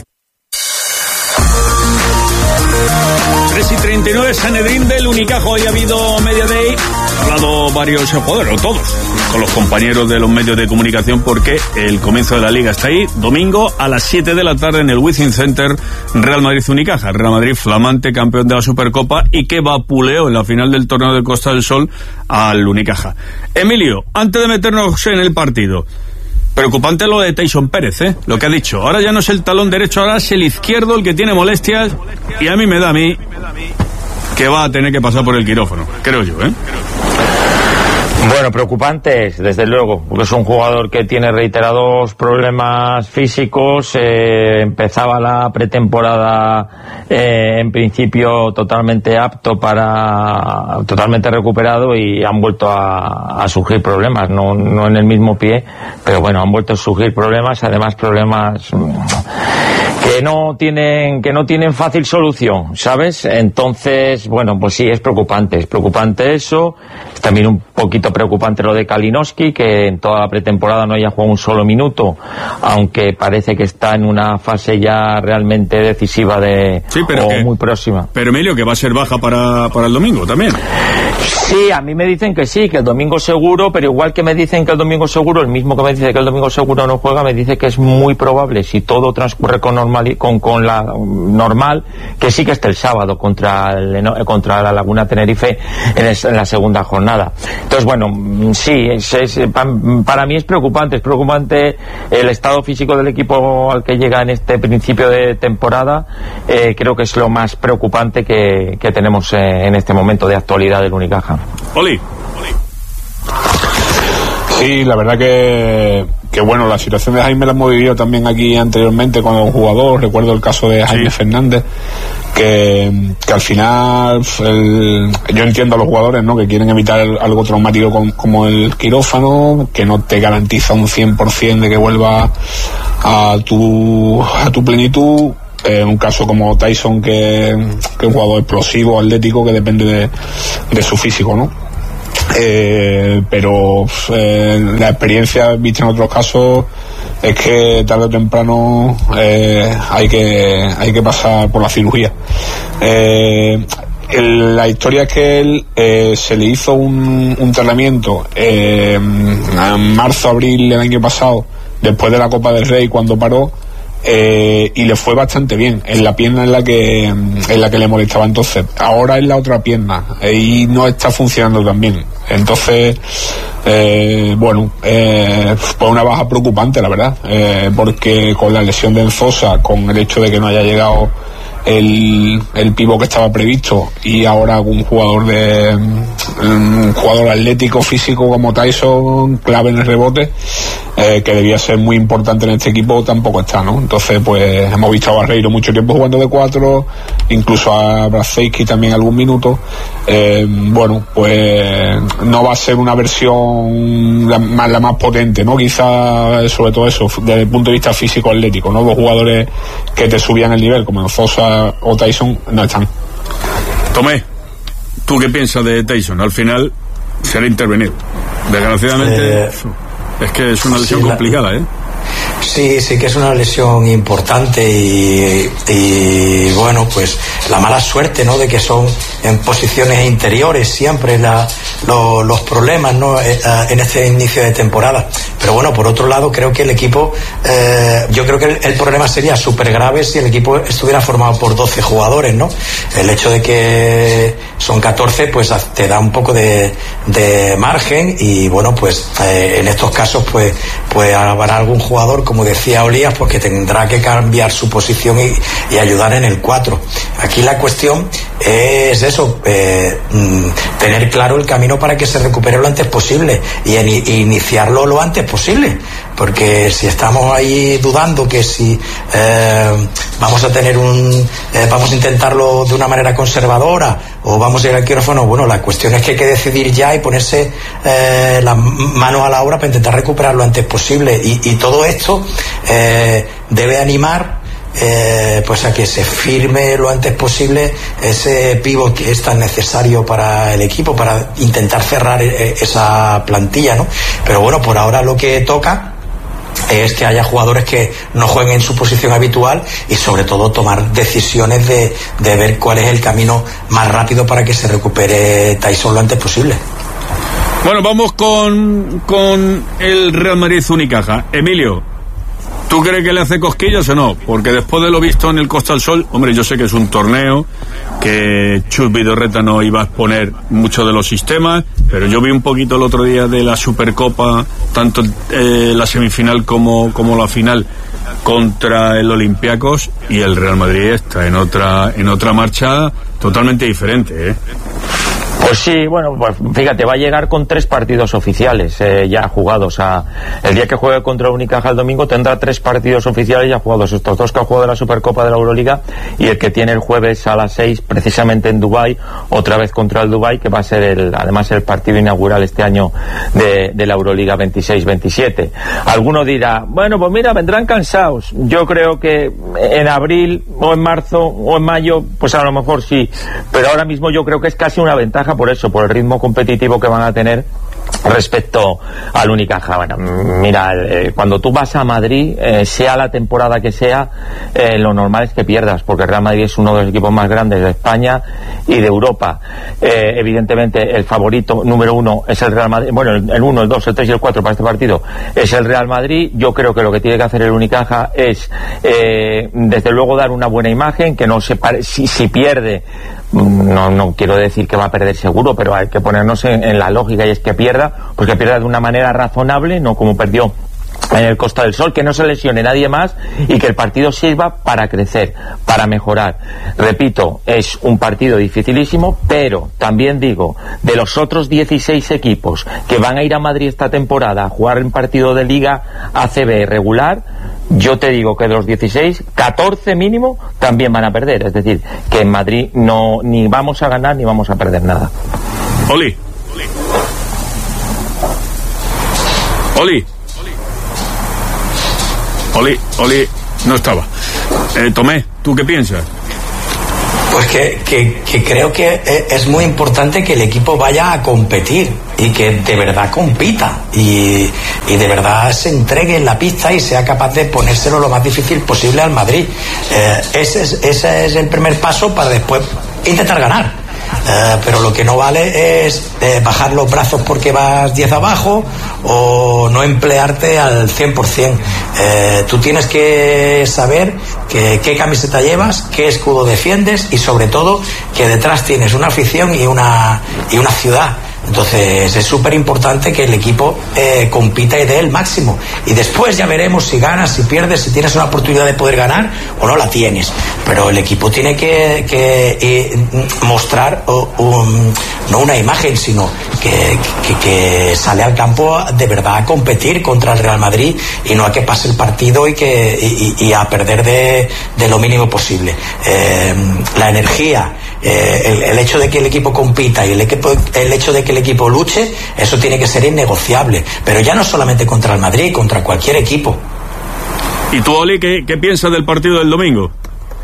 tres y treinta y nueve, Sanedrín del Unicaja. Hoy ha habido Media Day. Han hablado varios jugadores, o todos, con los compañeros de los medios de comunicación, porque el comienzo de la Liga está ahí. Domingo a las siete de la tarde en el Wizzing Center, Real Madrid-Unicaja. Real Madrid, flamante campeón de la Supercopa y que vapuleó en la final del torneo de Costa del Sol al Unicaja. Emilio, antes de meternos en el partido, preocupante lo de Tyson Pérez, ¿eh? Lo que ha dicho. Ahora ya no es el talón derecho, ahora es el izquierdo el que tiene molestias, y a mí me da a mí que va a tener que pasar por el quirófano, creo yo, ¿eh? Bueno, preocupantes, desde luego, porque es un jugador que tiene reiterados problemas físicos. Eh, empezaba la pretemporada eh, en principio totalmente apto para, totalmente recuperado, y han vuelto a, a surgir problemas, no, no en el mismo pie, pero bueno, han vuelto a surgir problemas, además problemas que no tienen, que no tienen fácil solución, ¿sabes? Entonces, bueno, pues sí, es preocupante, es preocupante eso. Es también un poquito preocupante lo de Kalinowski, que en toda la pretemporada no haya jugado un solo minuto, aunque parece que está en una fase ya realmente decisiva de, sí, pero o que, muy próxima. Pero Emilio, que va a ser baja para, para el domingo también. Sí, a mí me dicen que sí, que el domingo seguro, pero igual que me dicen que el domingo seguro, el mismo que me dice que el domingo seguro no juega, me dice que es muy probable, si todo transcurre con normal, con, con la normal, que sí que esté el sábado contra el, contra la Laguna Tenerife en, el, en la segunda jornada. Entonces, bueno, sí, es, es, para mí es preocupante, es preocupante el estado físico del equipo al que llega en este principio de temporada. Eh, creo que es lo más preocupante que, que tenemos eh, en este momento de actualidad del Unicaja. Oli. Sí, la verdad que, que bueno, la situación de Jaime la hemos vivido también aquí anteriormente con un jugador. Recuerdo el caso de Jaime sí. Fernández, que, que al final el, yo entiendo a los jugadores, ¿no?, que quieren evitar el, algo traumático con, como el quirófano, que no te garantiza un cien por ciento de que vuelva a tu, a tu plenitud. En un caso como Tyson, que, que es un jugador explosivo, atlético, que depende de, de su físico, ¿no? Eh, pero eh, la experiencia vista en otros casos es que tarde o temprano eh, hay que hay que pasar por la cirugía. Eh, el, la historia es que él eh, se le hizo un, un tratamiento eh, en marzo, abril del año pasado, después de la Copa del Rey, cuando paró. Eh, y le fue bastante bien en la pierna en la que en la que le molestaba. Entonces ahora es la otra pierna y no está funcionando tan bien. Entonces eh, bueno eh, pues una baja preocupante, la verdad, eh, porque con la lesión de Enzosa, con el hecho de que no haya llegado el, el pívot que estaba previsto, y ahora un jugador de un jugador atlético físico como Tyson, clave en el rebote, eh, que debía ser muy importante en este equipo, tampoco está, ¿no? Entonces pues hemos visto a Barreiro mucho tiempo jugando de cuatro, incluso a Brzezinski también algún minuto. Eh, bueno, pues no va a ser una versión la más, la más potente, ¿no? Quizá sobre todo eso desde el punto de vista físico atlético, ¿no? Los jugadores que te subían el nivel como Enzosa o Tyson no están. Tomé, ¿tú qué piensas de Tyson? Al final será intervenir. Desgraciadamente eh, es que es una lesión sí, complicada, ¿eh? Sí, sí que es una lesión importante y, y bueno, pues la mala suerte, ¿no?, de que son en posiciones interiores siempre la, lo, los problemas, ¿no?, en este inicio de temporada. Pero bueno, por otro lado, creo que el equipo, eh, yo creo que el, el problema sería súper grave si el equipo estuviera formado por doce jugadores, ¿no? El hecho de que son catorce, pues te da un poco de, de margen y bueno, pues eh, en estos casos, pues, pues habrá algún jugador, como decía Olías, pues que tendrá que cambiar su posición y, y ayudar en el cuatro. Aquí la cuestión es eso, eh, tener claro el camino para que se recupere lo antes posible y, en, y iniciarlo lo antes posible, porque si estamos ahí dudando que si eh, vamos a tener un eh, vamos a intentarlo de una manera conservadora o vamos a ir al quirófano, bueno, la cuestión es que hay que decidir ya y ponerse eh, las manos a la obra para intentar recuperar lo antes posible, y, y todo esto eh, debe animar Eh, pues a que se firme lo antes posible ese pívot que es tan necesario para el equipo para intentar cerrar eh, esa plantilla, ¿no? Pero bueno, por ahora lo que toca es que haya jugadores que no jueguen en su posición habitual y sobre todo tomar decisiones de, de ver cuál es el camino más rápido para que se recupere Tyson lo antes posible. Bueno, vamos con, con el Real Madrid Unicaja. Emilio, ¿tú crees que le hace cosquillas o no? Porque después de lo visto en el Costa del Sol, hombre, yo sé que es un torneo, que Chus Vidorreta no iba a exponer mucho de los sistemas, pero yo vi un poquito el otro día de la Supercopa, tanto eh, la semifinal como, como la final contra el Olympiacos, y el Real Madrid está en otra, en otra marcha totalmente diferente, ¿eh? Pues sí, bueno, pues fíjate, va a llegar con tres partidos oficiales eh, ya jugados. A, el día que juegue contra el Unicaja el domingo tendrá tres partidos oficiales ya jugados. Estos dos que ha jugado de la Supercopa de la Euroliga y el que tiene el jueves a las seis precisamente en Dubái, otra vez contra el Dubái, que va a ser el, además el partido inaugural este año de, de la Euroliga veintiséis veintisiete. Alguno dirá, bueno, pues mira, vendrán cansados. Yo creo que en abril o en marzo o en mayo, pues a lo mejor sí, pero ahora mismo yo creo que es casi una ventaja por eso, por el ritmo competitivo que van a tener Respecto al Unicaja, bueno, mira, eh, cuando tú vas a Madrid, eh, sea la temporada que sea, eh, lo normal es que pierdas, porque el Real Madrid es uno de los equipos más grandes de España y de Europa. Eh, evidentemente el favorito número uno es el Real Madrid, bueno, el, el uno, el dos, el tres y el cuatro para este partido es el Real Madrid. Yo creo que lo que tiene que hacer el Unicaja es eh, desde luego dar una buena imagen, que no se pare, si, si pierde, no, no quiero decir que va a perder seguro, pero hay que ponernos en, en la lógica, y es que pierda, pues que pierda de una manera razonable, no como perdió en el Costa del Sol, que no se lesione nadie más y que el partido sirva para crecer, para mejorar. Repito, es un partido dificilísimo, pero también digo, de los otros dieciséis equipos que van a ir a Madrid esta temporada a jugar en partido de Liga A C B regular, yo te digo que de los dieciséis, catorce mínimo también van a perder. Es decir, que en Madrid no ni vamos a ganar ni vamos a perder nada. Oli. Oli. Oli, Oli no estaba. Eh, Tomé, ¿tú qué piensas? Pues que, que, que creo que es muy importante que el equipo vaya a competir y que de verdad compita y, y de verdad se entregue en la pista y sea capaz de ponérselo lo más difícil posible al Madrid. Eh, ese, es, ese es el primer paso para después intentar ganar. Uh, pero lo que no vale es eh, bajar los brazos porque vas diez abajo o no emplearte al cien por ciento. Eh, tú tienes que saber que, qué camiseta llevas, qué escudo defiendes y sobre todo que detrás tienes una afición y una, y una ciudad. Entonces es súper importante que el equipo eh, compita y dé el máximo, y después ya veremos si ganas, si pierdes, si tienes una oportunidad de poder ganar o no la tienes, pero el equipo tiene que, que eh, mostrar uh, um, no una imagen, sino que, que, que sale al campo de verdad a competir contra el Real Madrid y no a que pase el partido y, que, y, y a perder de, de lo mínimo posible. Eh, la energía, eh, el, el hecho de que el equipo compita y el, equipo, el hecho de que el equipo luche, eso tiene que ser innegociable, pero ya no solamente contra el Madrid, contra cualquier equipo. ¿Y tú, Oli, qué, qué piensas del partido del domingo?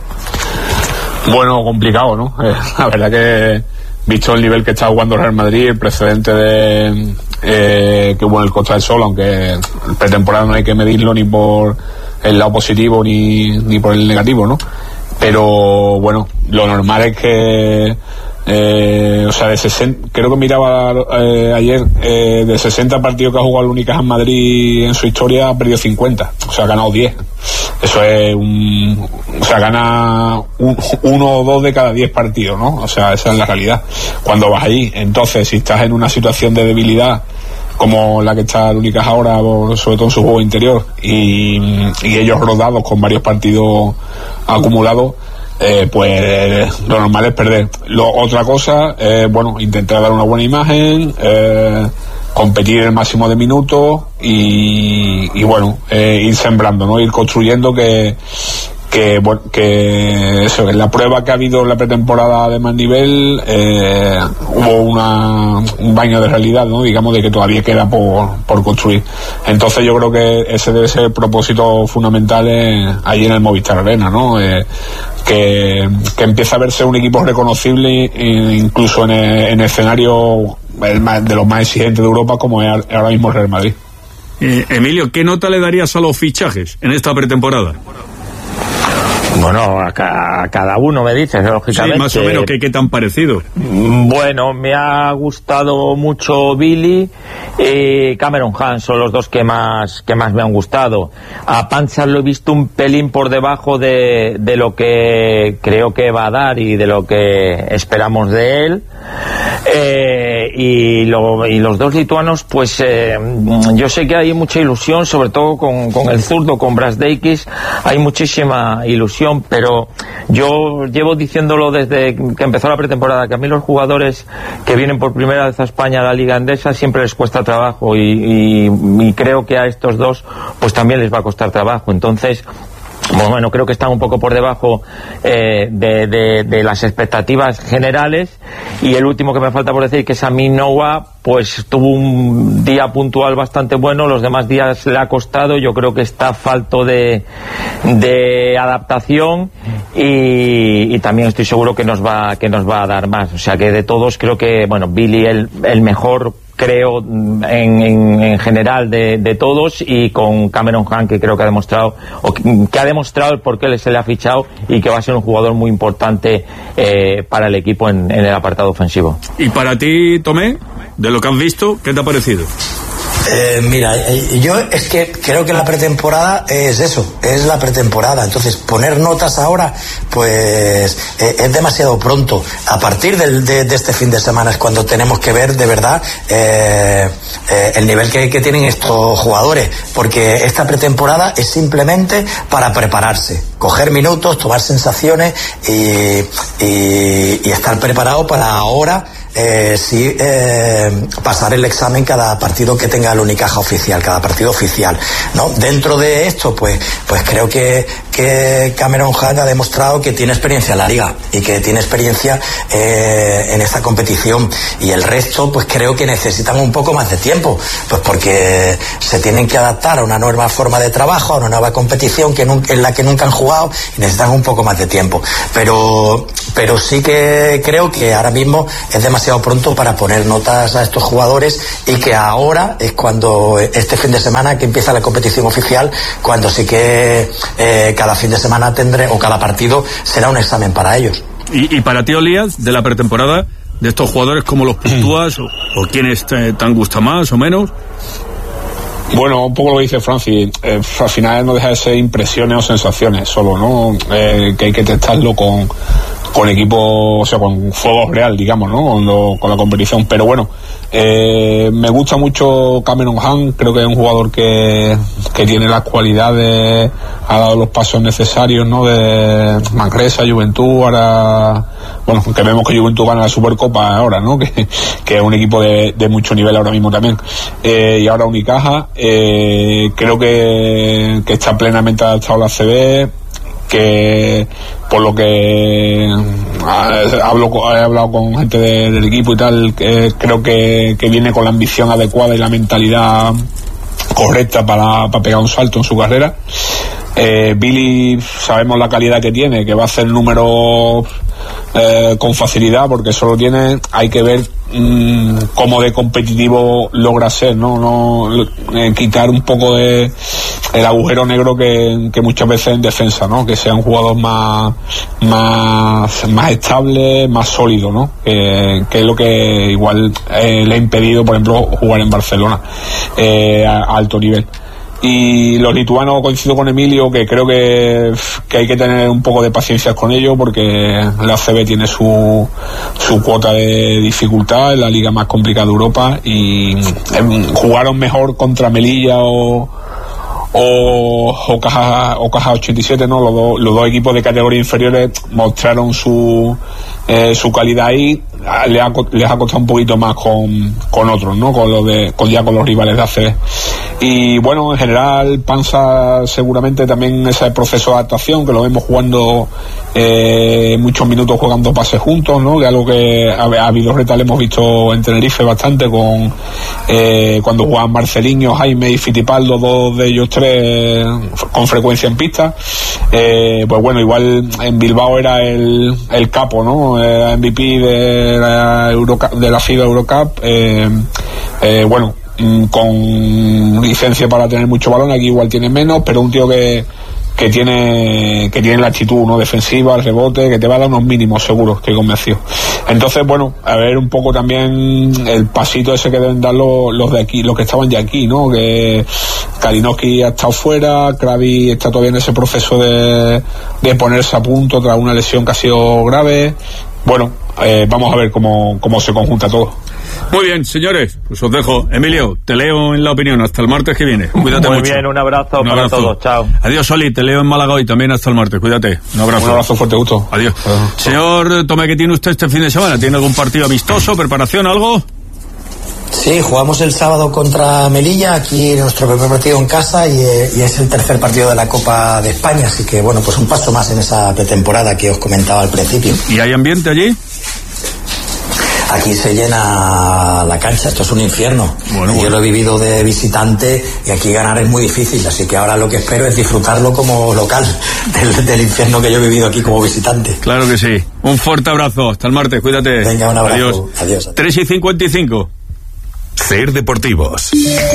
Bueno, complicado, ¿no? Eh, la verdad que, visto el nivel que está jugando el Real Madrid, el precedente de eh, que hubo en el Costa del Sol, aunque el pretemporada no hay que medirlo ni por el lado positivo ni, ni por el negativo, ¿no? Pero bueno, lo normal es que Eh, o sea, de sesenta, creo que miraba eh, ayer, eh, de sesenta partidos que ha jugado el Unicaja en Madrid en su historia, ha perdido cincuenta, o sea, ha ganado diez. Eso es un, o sea, gana un, uno o dos de cada diez partidos, ¿no? O sea, esa es la realidad cuando vas ahí. Entonces, si estás en una situación de debilidad como la que está el Unicaja ahora, sobre todo en su juego interior, y, y ellos rodados con varios partidos acumulados, Eh, pues lo normal es perder. Lo, otra cosa, eh, bueno, intentar dar una buena imagen, eh, competir el máximo de minutos y, y bueno, eh, ir sembrando, ¿no? Ir construyendo que que bueno, que eso, en la prueba que ha habido en la pretemporada de más nivel, eh, hubo una, un baño de realidad, ¿no? Digamos, de que todavía queda por, por construir. Entonces yo creo que ese debe ser el propósito fundamental eh, ahí en el Movistar Arena, ¿no? Eh, que, que empieza a verse un equipo reconocible eh, incluso en el, en el escenario el más, de los más exigentes de Europa, como es ahora mismo el Real Madrid. Eh, Emilio, ¿qué nota le darías a los fichajes en esta pretemporada? Bueno, a, ca a cada uno me dices, lógicamente. Sí, más o menos, ¿qué, qué tan parecido? Bueno, me ha gustado mucho Billy y Cameron Hunt, son los dos que más que más me han gustado. A Panchar lo he visto un pelín por debajo de, de lo que creo que va a dar y de lo que esperamos de él. Eh, y, lo, y los dos lituanos, pues eh, yo sé que hay mucha ilusión, sobre todo con, con el zurdo, con Brasdeikis, hay muchísima ilusión, pero yo llevo diciéndolo desde que empezó la pretemporada, que a mí los jugadores que vienen por primera vez a España a la Liga Endesa siempre les cuesta trabajo y, y, y creo que a estos dos pues también les va a costar trabajo. Entonces, bueno, creo que están un poco por debajo eh, de, de, de las expectativas generales. Y el último que me falta por decir, que es Amin Noah, pues tuvo un día puntual bastante bueno, los demás días le ha costado. Yo creo que está falto de, de adaptación y, y también estoy seguro que nos va que nos va a dar más. O sea que de todos creo que, bueno, Billy el, el mejor creo, en, en, en general de, de todos, y con Cameron Hunt, que creo que ha demostrado o que, que ha demostrado el por qué se le ha fichado y que va a ser un jugador muy importante eh, para el equipo en, en el apartado ofensivo. Y para ti, Tomé, de lo que has visto, ¿qué te ha parecido? Eh, mira, eh, yo es que creo que la pretemporada es eso, es la pretemporada. Entonces, poner notas ahora, pues eh, es demasiado pronto. A partir del, de, de este fin de semana es cuando tenemos que ver de verdad eh, eh, el nivel que, que tienen estos jugadores, porque esta pretemporada es simplemente para prepararse, coger minutos, tomar sensaciones y, y, y estar preparado para ahora. Eh, sí, eh, pasar el examen cada partido que tenga el Unicaja oficial, cada partido oficial, ¿no? Dentro de esto, pues, pues creo que, que Cameron Hunt ha demostrado que tiene experiencia en la liga y que tiene experiencia eh, en esta competición, y el resto, pues creo que necesitan un poco más de tiempo, pues porque se tienen que adaptar a una nueva forma de trabajo, a una nueva competición que nunca, en la que nunca han jugado, y necesitan un poco más de tiempo. Pero, pero sí que creo que ahora mismo es demasiado pronto para poner notas a estos jugadores, y que ahora es cuando, este fin de semana que empieza la competición oficial, cuando sí que eh, cada fin de semana tendré, o cada partido será un examen para ellos. Y, y para ti, Olías, de la pretemporada, de estos jugadores, ¿cómo los puntúas? o, o quiénes te, te han gustado más o menos? Bueno, un poco lo que dice Francis, eh, al final no deja de ser impresiones o sensaciones solo, ¿no? Eh, que hay que testarlo con con equipo, o sea, con fuego real, digamos, ¿no? Con, lo, con la competición. Pero bueno, eh, me gusta mucho Cameron Hunt, creo que es un jugador que, que tiene las cualidades, ha dado los pasos necesarios, ¿no? De Manresa, Juventud, ahora, bueno, que vemos que Juventud gana la Supercopa ahora, ¿no? Que, que es un equipo de, de mucho nivel ahora mismo también. Eh, y ahora Unicaja, eh, creo que, que está plenamente adaptado a la C B, que por lo que hablo, he hablado con gente de, del equipo y tal, que creo que, que viene con la ambición adecuada y la mentalidad correcta para, para pegar un salto en su carrera. eh, Billy, sabemos la calidad que tiene, que va a hacer números eh, con facilidad, porque solo tiene, hay que ver mmm, cómo de competitivo logra ser, no, no eh, quitar un poco de el agujero negro que, que muchas veces en defensa, ¿no? Que sea un jugador más más más estable, más sólido, ¿no? Que, que es lo que igual eh, le ha impedido, por ejemplo, jugar en Barcelona eh, a, a alto nivel. Y los lituanos, coincido con Emilio, que creo que, que hay que tener un poco de paciencia con ellos, porque la A C B tiene su su cuota de dificultad, es la liga más complicada de Europa, y eh, jugaron mejor contra Melilla o o, o Caja o Caja ochenta y siete, ¿no? Los, do, los dos equipos de categorías inferiores mostraron su eh, su calidad ahí. Les ha, les ha costado un poquito más con, con otros, ¿no? Con los de, con ya con los rivales de A C B. Y bueno, en general Panza seguramente también ese proceso de adaptación, que lo vemos jugando eh, muchos minutos, jugando pases juntos, ¿no? Que es algo que a, a Vidorreta le hemos visto en Tenerife bastante, con eh, cuando jugaban Marceliño, Jaime y Fittipaldo, dos de ellos tres con frecuencia en pista. Eh, pues bueno, igual en Bilbao era el, el capo, ¿no? Era M V P de la, Eurocup, de la FIBA Eurocup. Eh, eh, bueno, con licencia para tener mucho balón, aquí igual tiene menos, pero un tío que que tiene que tiene la actitud, ¿no? Defensiva, el rebote, que te va a dar unos mínimos seguros, estoy convencido. Entonces, bueno, a ver un poco también el pasito ese que deben dar los, los de aquí, los que estaban ya aquí, ¿no? Que Kalinowski ha estado fuera, Krabi está todavía en ese proceso de, de ponerse a punto tras una lesión que ha sido grave. Bueno, eh, vamos a ver cómo, cómo se conjunta todo. Muy bien, señores, pues os dejo. Emilio, te leo en La Opinión hasta el martes que viene. Cuídate Muy mucho. bien, un abrazo, un abrazo para todos. Chao. Adiós, Oli, te leo en Málaga hoy también hasta el martes. Cuídate. Un abrazo. Un abrazo fuerte, gusto. Adiós. Adiós. Señor Tomé, ¿qué tiene usted este fin de semana? ¿Tiene algún partido amistoso, preparación, algo? Sí, jugamos el sábado contra Melilla, aquí nuestro primer partido en casa, y, eh, y es el tercer partido de la Copa de España, así que bueno, pues un paso más en esa pretemporada que os comentaba al principio. ¿Y hay ambiente allí? Aquí se llena la cancha, esto es un infierno. Bueno, bueno. Yo lo he vivido de visitante y aquí ganar es muy difícil, así que ahora lo que espero es disfrutarlo como local del, del infierno que yo he vivido aquí como visitante. Claro que sí. Un fuerte abrazo, hasta el martes, cuídate. Venga, un abrazo. Adiós. Adiós, adiós. tres y cincuenta y cinco. Ser Deportivos.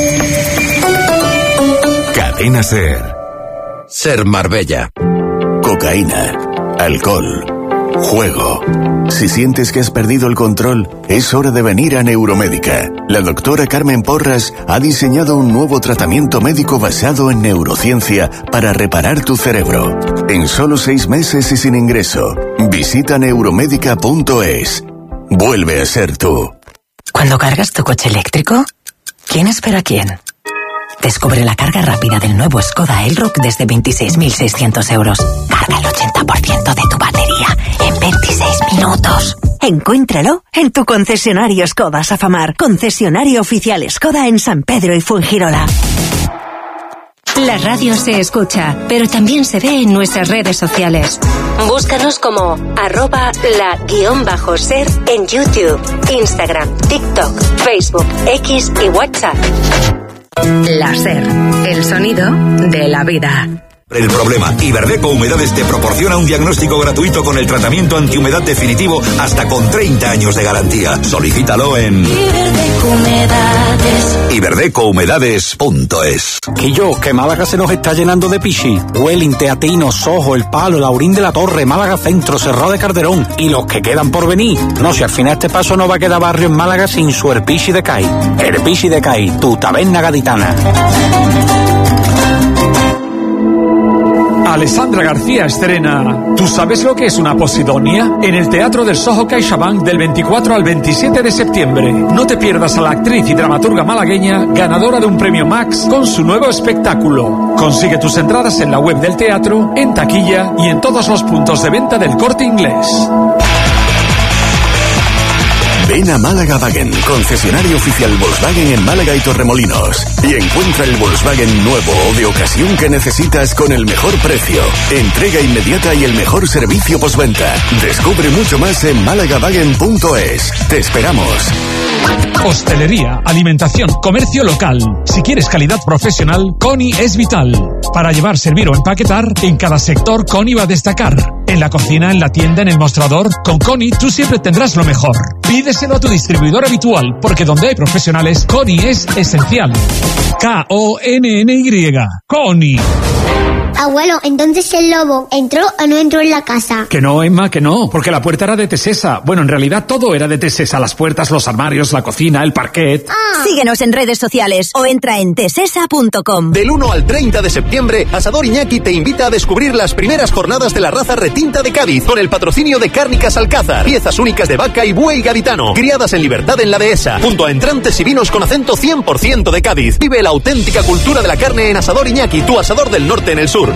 Cadena Ser. Ser Marbella. Cocaína, alcohol, juego. Si sientes que has perdido el control, es hora de venir a Neuromédica. La doctora Carmen Porras ha diseñado un nuevo tratamiento médico basado en neurociencia para reparar tu cerebro. En solo seis meses y sin ingreso. Visita neuromédica punto es. Vuelve a ser tú. Cuando cargas tu coche eléctrico, ¿quién espera a quién? Descubre la carga rápida del nuevo Skoda Elroq desde veintiséis mil seiscientos euros. Carga el ochenta por ciento de tu batería en veintiséis minutos. Encuéntralo en tu concesionario Skoda Safamar. Concesionario oficial Skoda en San Pedro y Fuengirola. La radio se escucha, pero también se ve en nuestras redes sociales. Búscanos como arroba la guión bajo ser en YouTube, Instagram, TikTok, Facebook, X y WhatsApp. La Ser, el sonido de la vida. El problema. Iberdeco Humedades te proporciona un diagnóstico gratuito con el tratamiento antihumedad definitivo hasta con treinta años de garantía. Solicítalo en iberdeco humedades punto es. Que yo, que Málaga se nos está llenando de pichi. Huelin, Teatino, Sojo, El Palo, Laurín de la Torre, Málaga Centro, Cerrado de Calderón y los que quedan por venir. No, si al final este paso no va a quedar barrio en Málaga sin su Herpichi de Cai. Herpichi de Cai, tu taberna gaditana. Alessandra García estrena ¿Tú sabes lo que es una posidonia? En el Teatro del Soho CaixaBank del veinticuatro al veintisiete de septiembre. No te pierdas a la actriz y dramaturga malagueña ganadora de un premio Max con su nuevo espectáculo. Consigue tus entradas en la web del teatro, en taquilla y en todos los puntos de venta del Corte Inglés. Ven a Málaga Wagen, concesionario oficial Volkswagen en Málaga y Torremolinos, y encuentra el Volkswagen nuevo o de ocasión que necesitas con el mejor precio, entrega inmediata y el mejor servicio postventa. Descubre mucho más en málaga wagen punto es. Te esperamos. Hostelería, alimentación, comercio local. Si quieres calidad profesional, Coni es vital. Para llevar, servir o empaquetar, en cada sector Coni va a destacar. En la cocina, en la tienda, en el mostrador, con Coni tú siempre tendrás lo mejor. Pídeselo a tu distribuidor habitual, porque donde hay profesionales, Coni es esencial. K O N N Y. Coni. Abuelo, entonces el lobo entró o no entró en la casa. Que no, Emma, que no, porque la puerta era de Tesesa. Bueno, en realidad todo era de Tesesa. Las puertas, los armarios, la cocina, el parquet. Ah. Síguenos en redes sociales o entra en tesesa punto com. Del uno al treinta de septiembre, Asador Iñaki te invita a descubrir las primeras jornadas de la raza retinta de Cádiz, con el patrocinio de Cárnicas Alcázar. Piezas únicas de vaca y buey gaditano, criadas en libertad en la dehesa, junto a entrantes y vinos con acento cien por ciento de Cádiz. Vive la auténtica cultura de la carne en Asador Iñaki, tu asador del norte en el sur.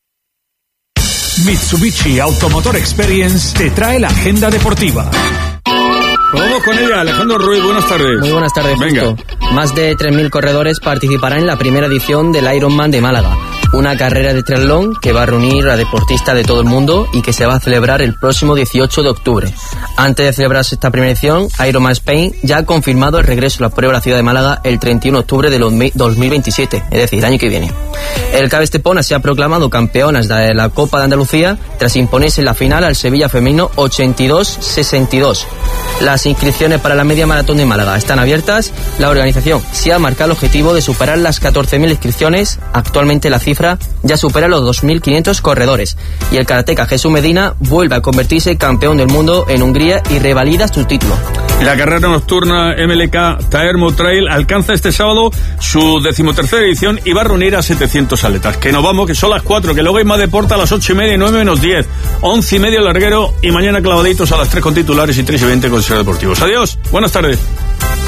Mitsubishi Automotor Experience te trae la agenda deportiva. Vamos con ella, Alejandro Ruiz, buenas tardes. Muy buenas tardes, Venga. Justo. Más de tres mil corredores participarán en la primera edición del Ironman de Málaga, una carrera de triatlón que va a reunir a deportistas de todo el mundo y que se va a celebrar el próximo dieciocho de octubre. Antes de celebrarse esta primera edición, Ironman Spain ya ha confirmado el regreso a la prueba a la ciudad de Málaga el treinta y uno de octubre de dos mil veintisiete, es decir, el año que viene. El Cabe Estepona se ha proclamado campeonas de la Copa de Andalucía tras imponerse en la final al Sevilla femenino ochenta y dos sesenta y dos. Las inscripciones para la media maratón de Málaga están abiertas. La organización se ha marcado el objetivo de superar las catorce mil inscripciones. Actualmente la cifra ya supera los dos mil quinientos corredores. Y el karateca Jesús Medina vuelve a convertirse campeón del mundo en Hungría y revalida su título. La carrera nocturna M L K Taermo Trail alcanza este sábado su decimotercera edición y va a reunir a setecientos atletas. Que nos vamos, que son las cuatro, que luego hay más deporte a las ocho y media y nueve menos diez, once y media larguero y mañana clavaditos a las tres con titulares y tres y veinte con Ser Deportivos. Adiós, buenas tardes.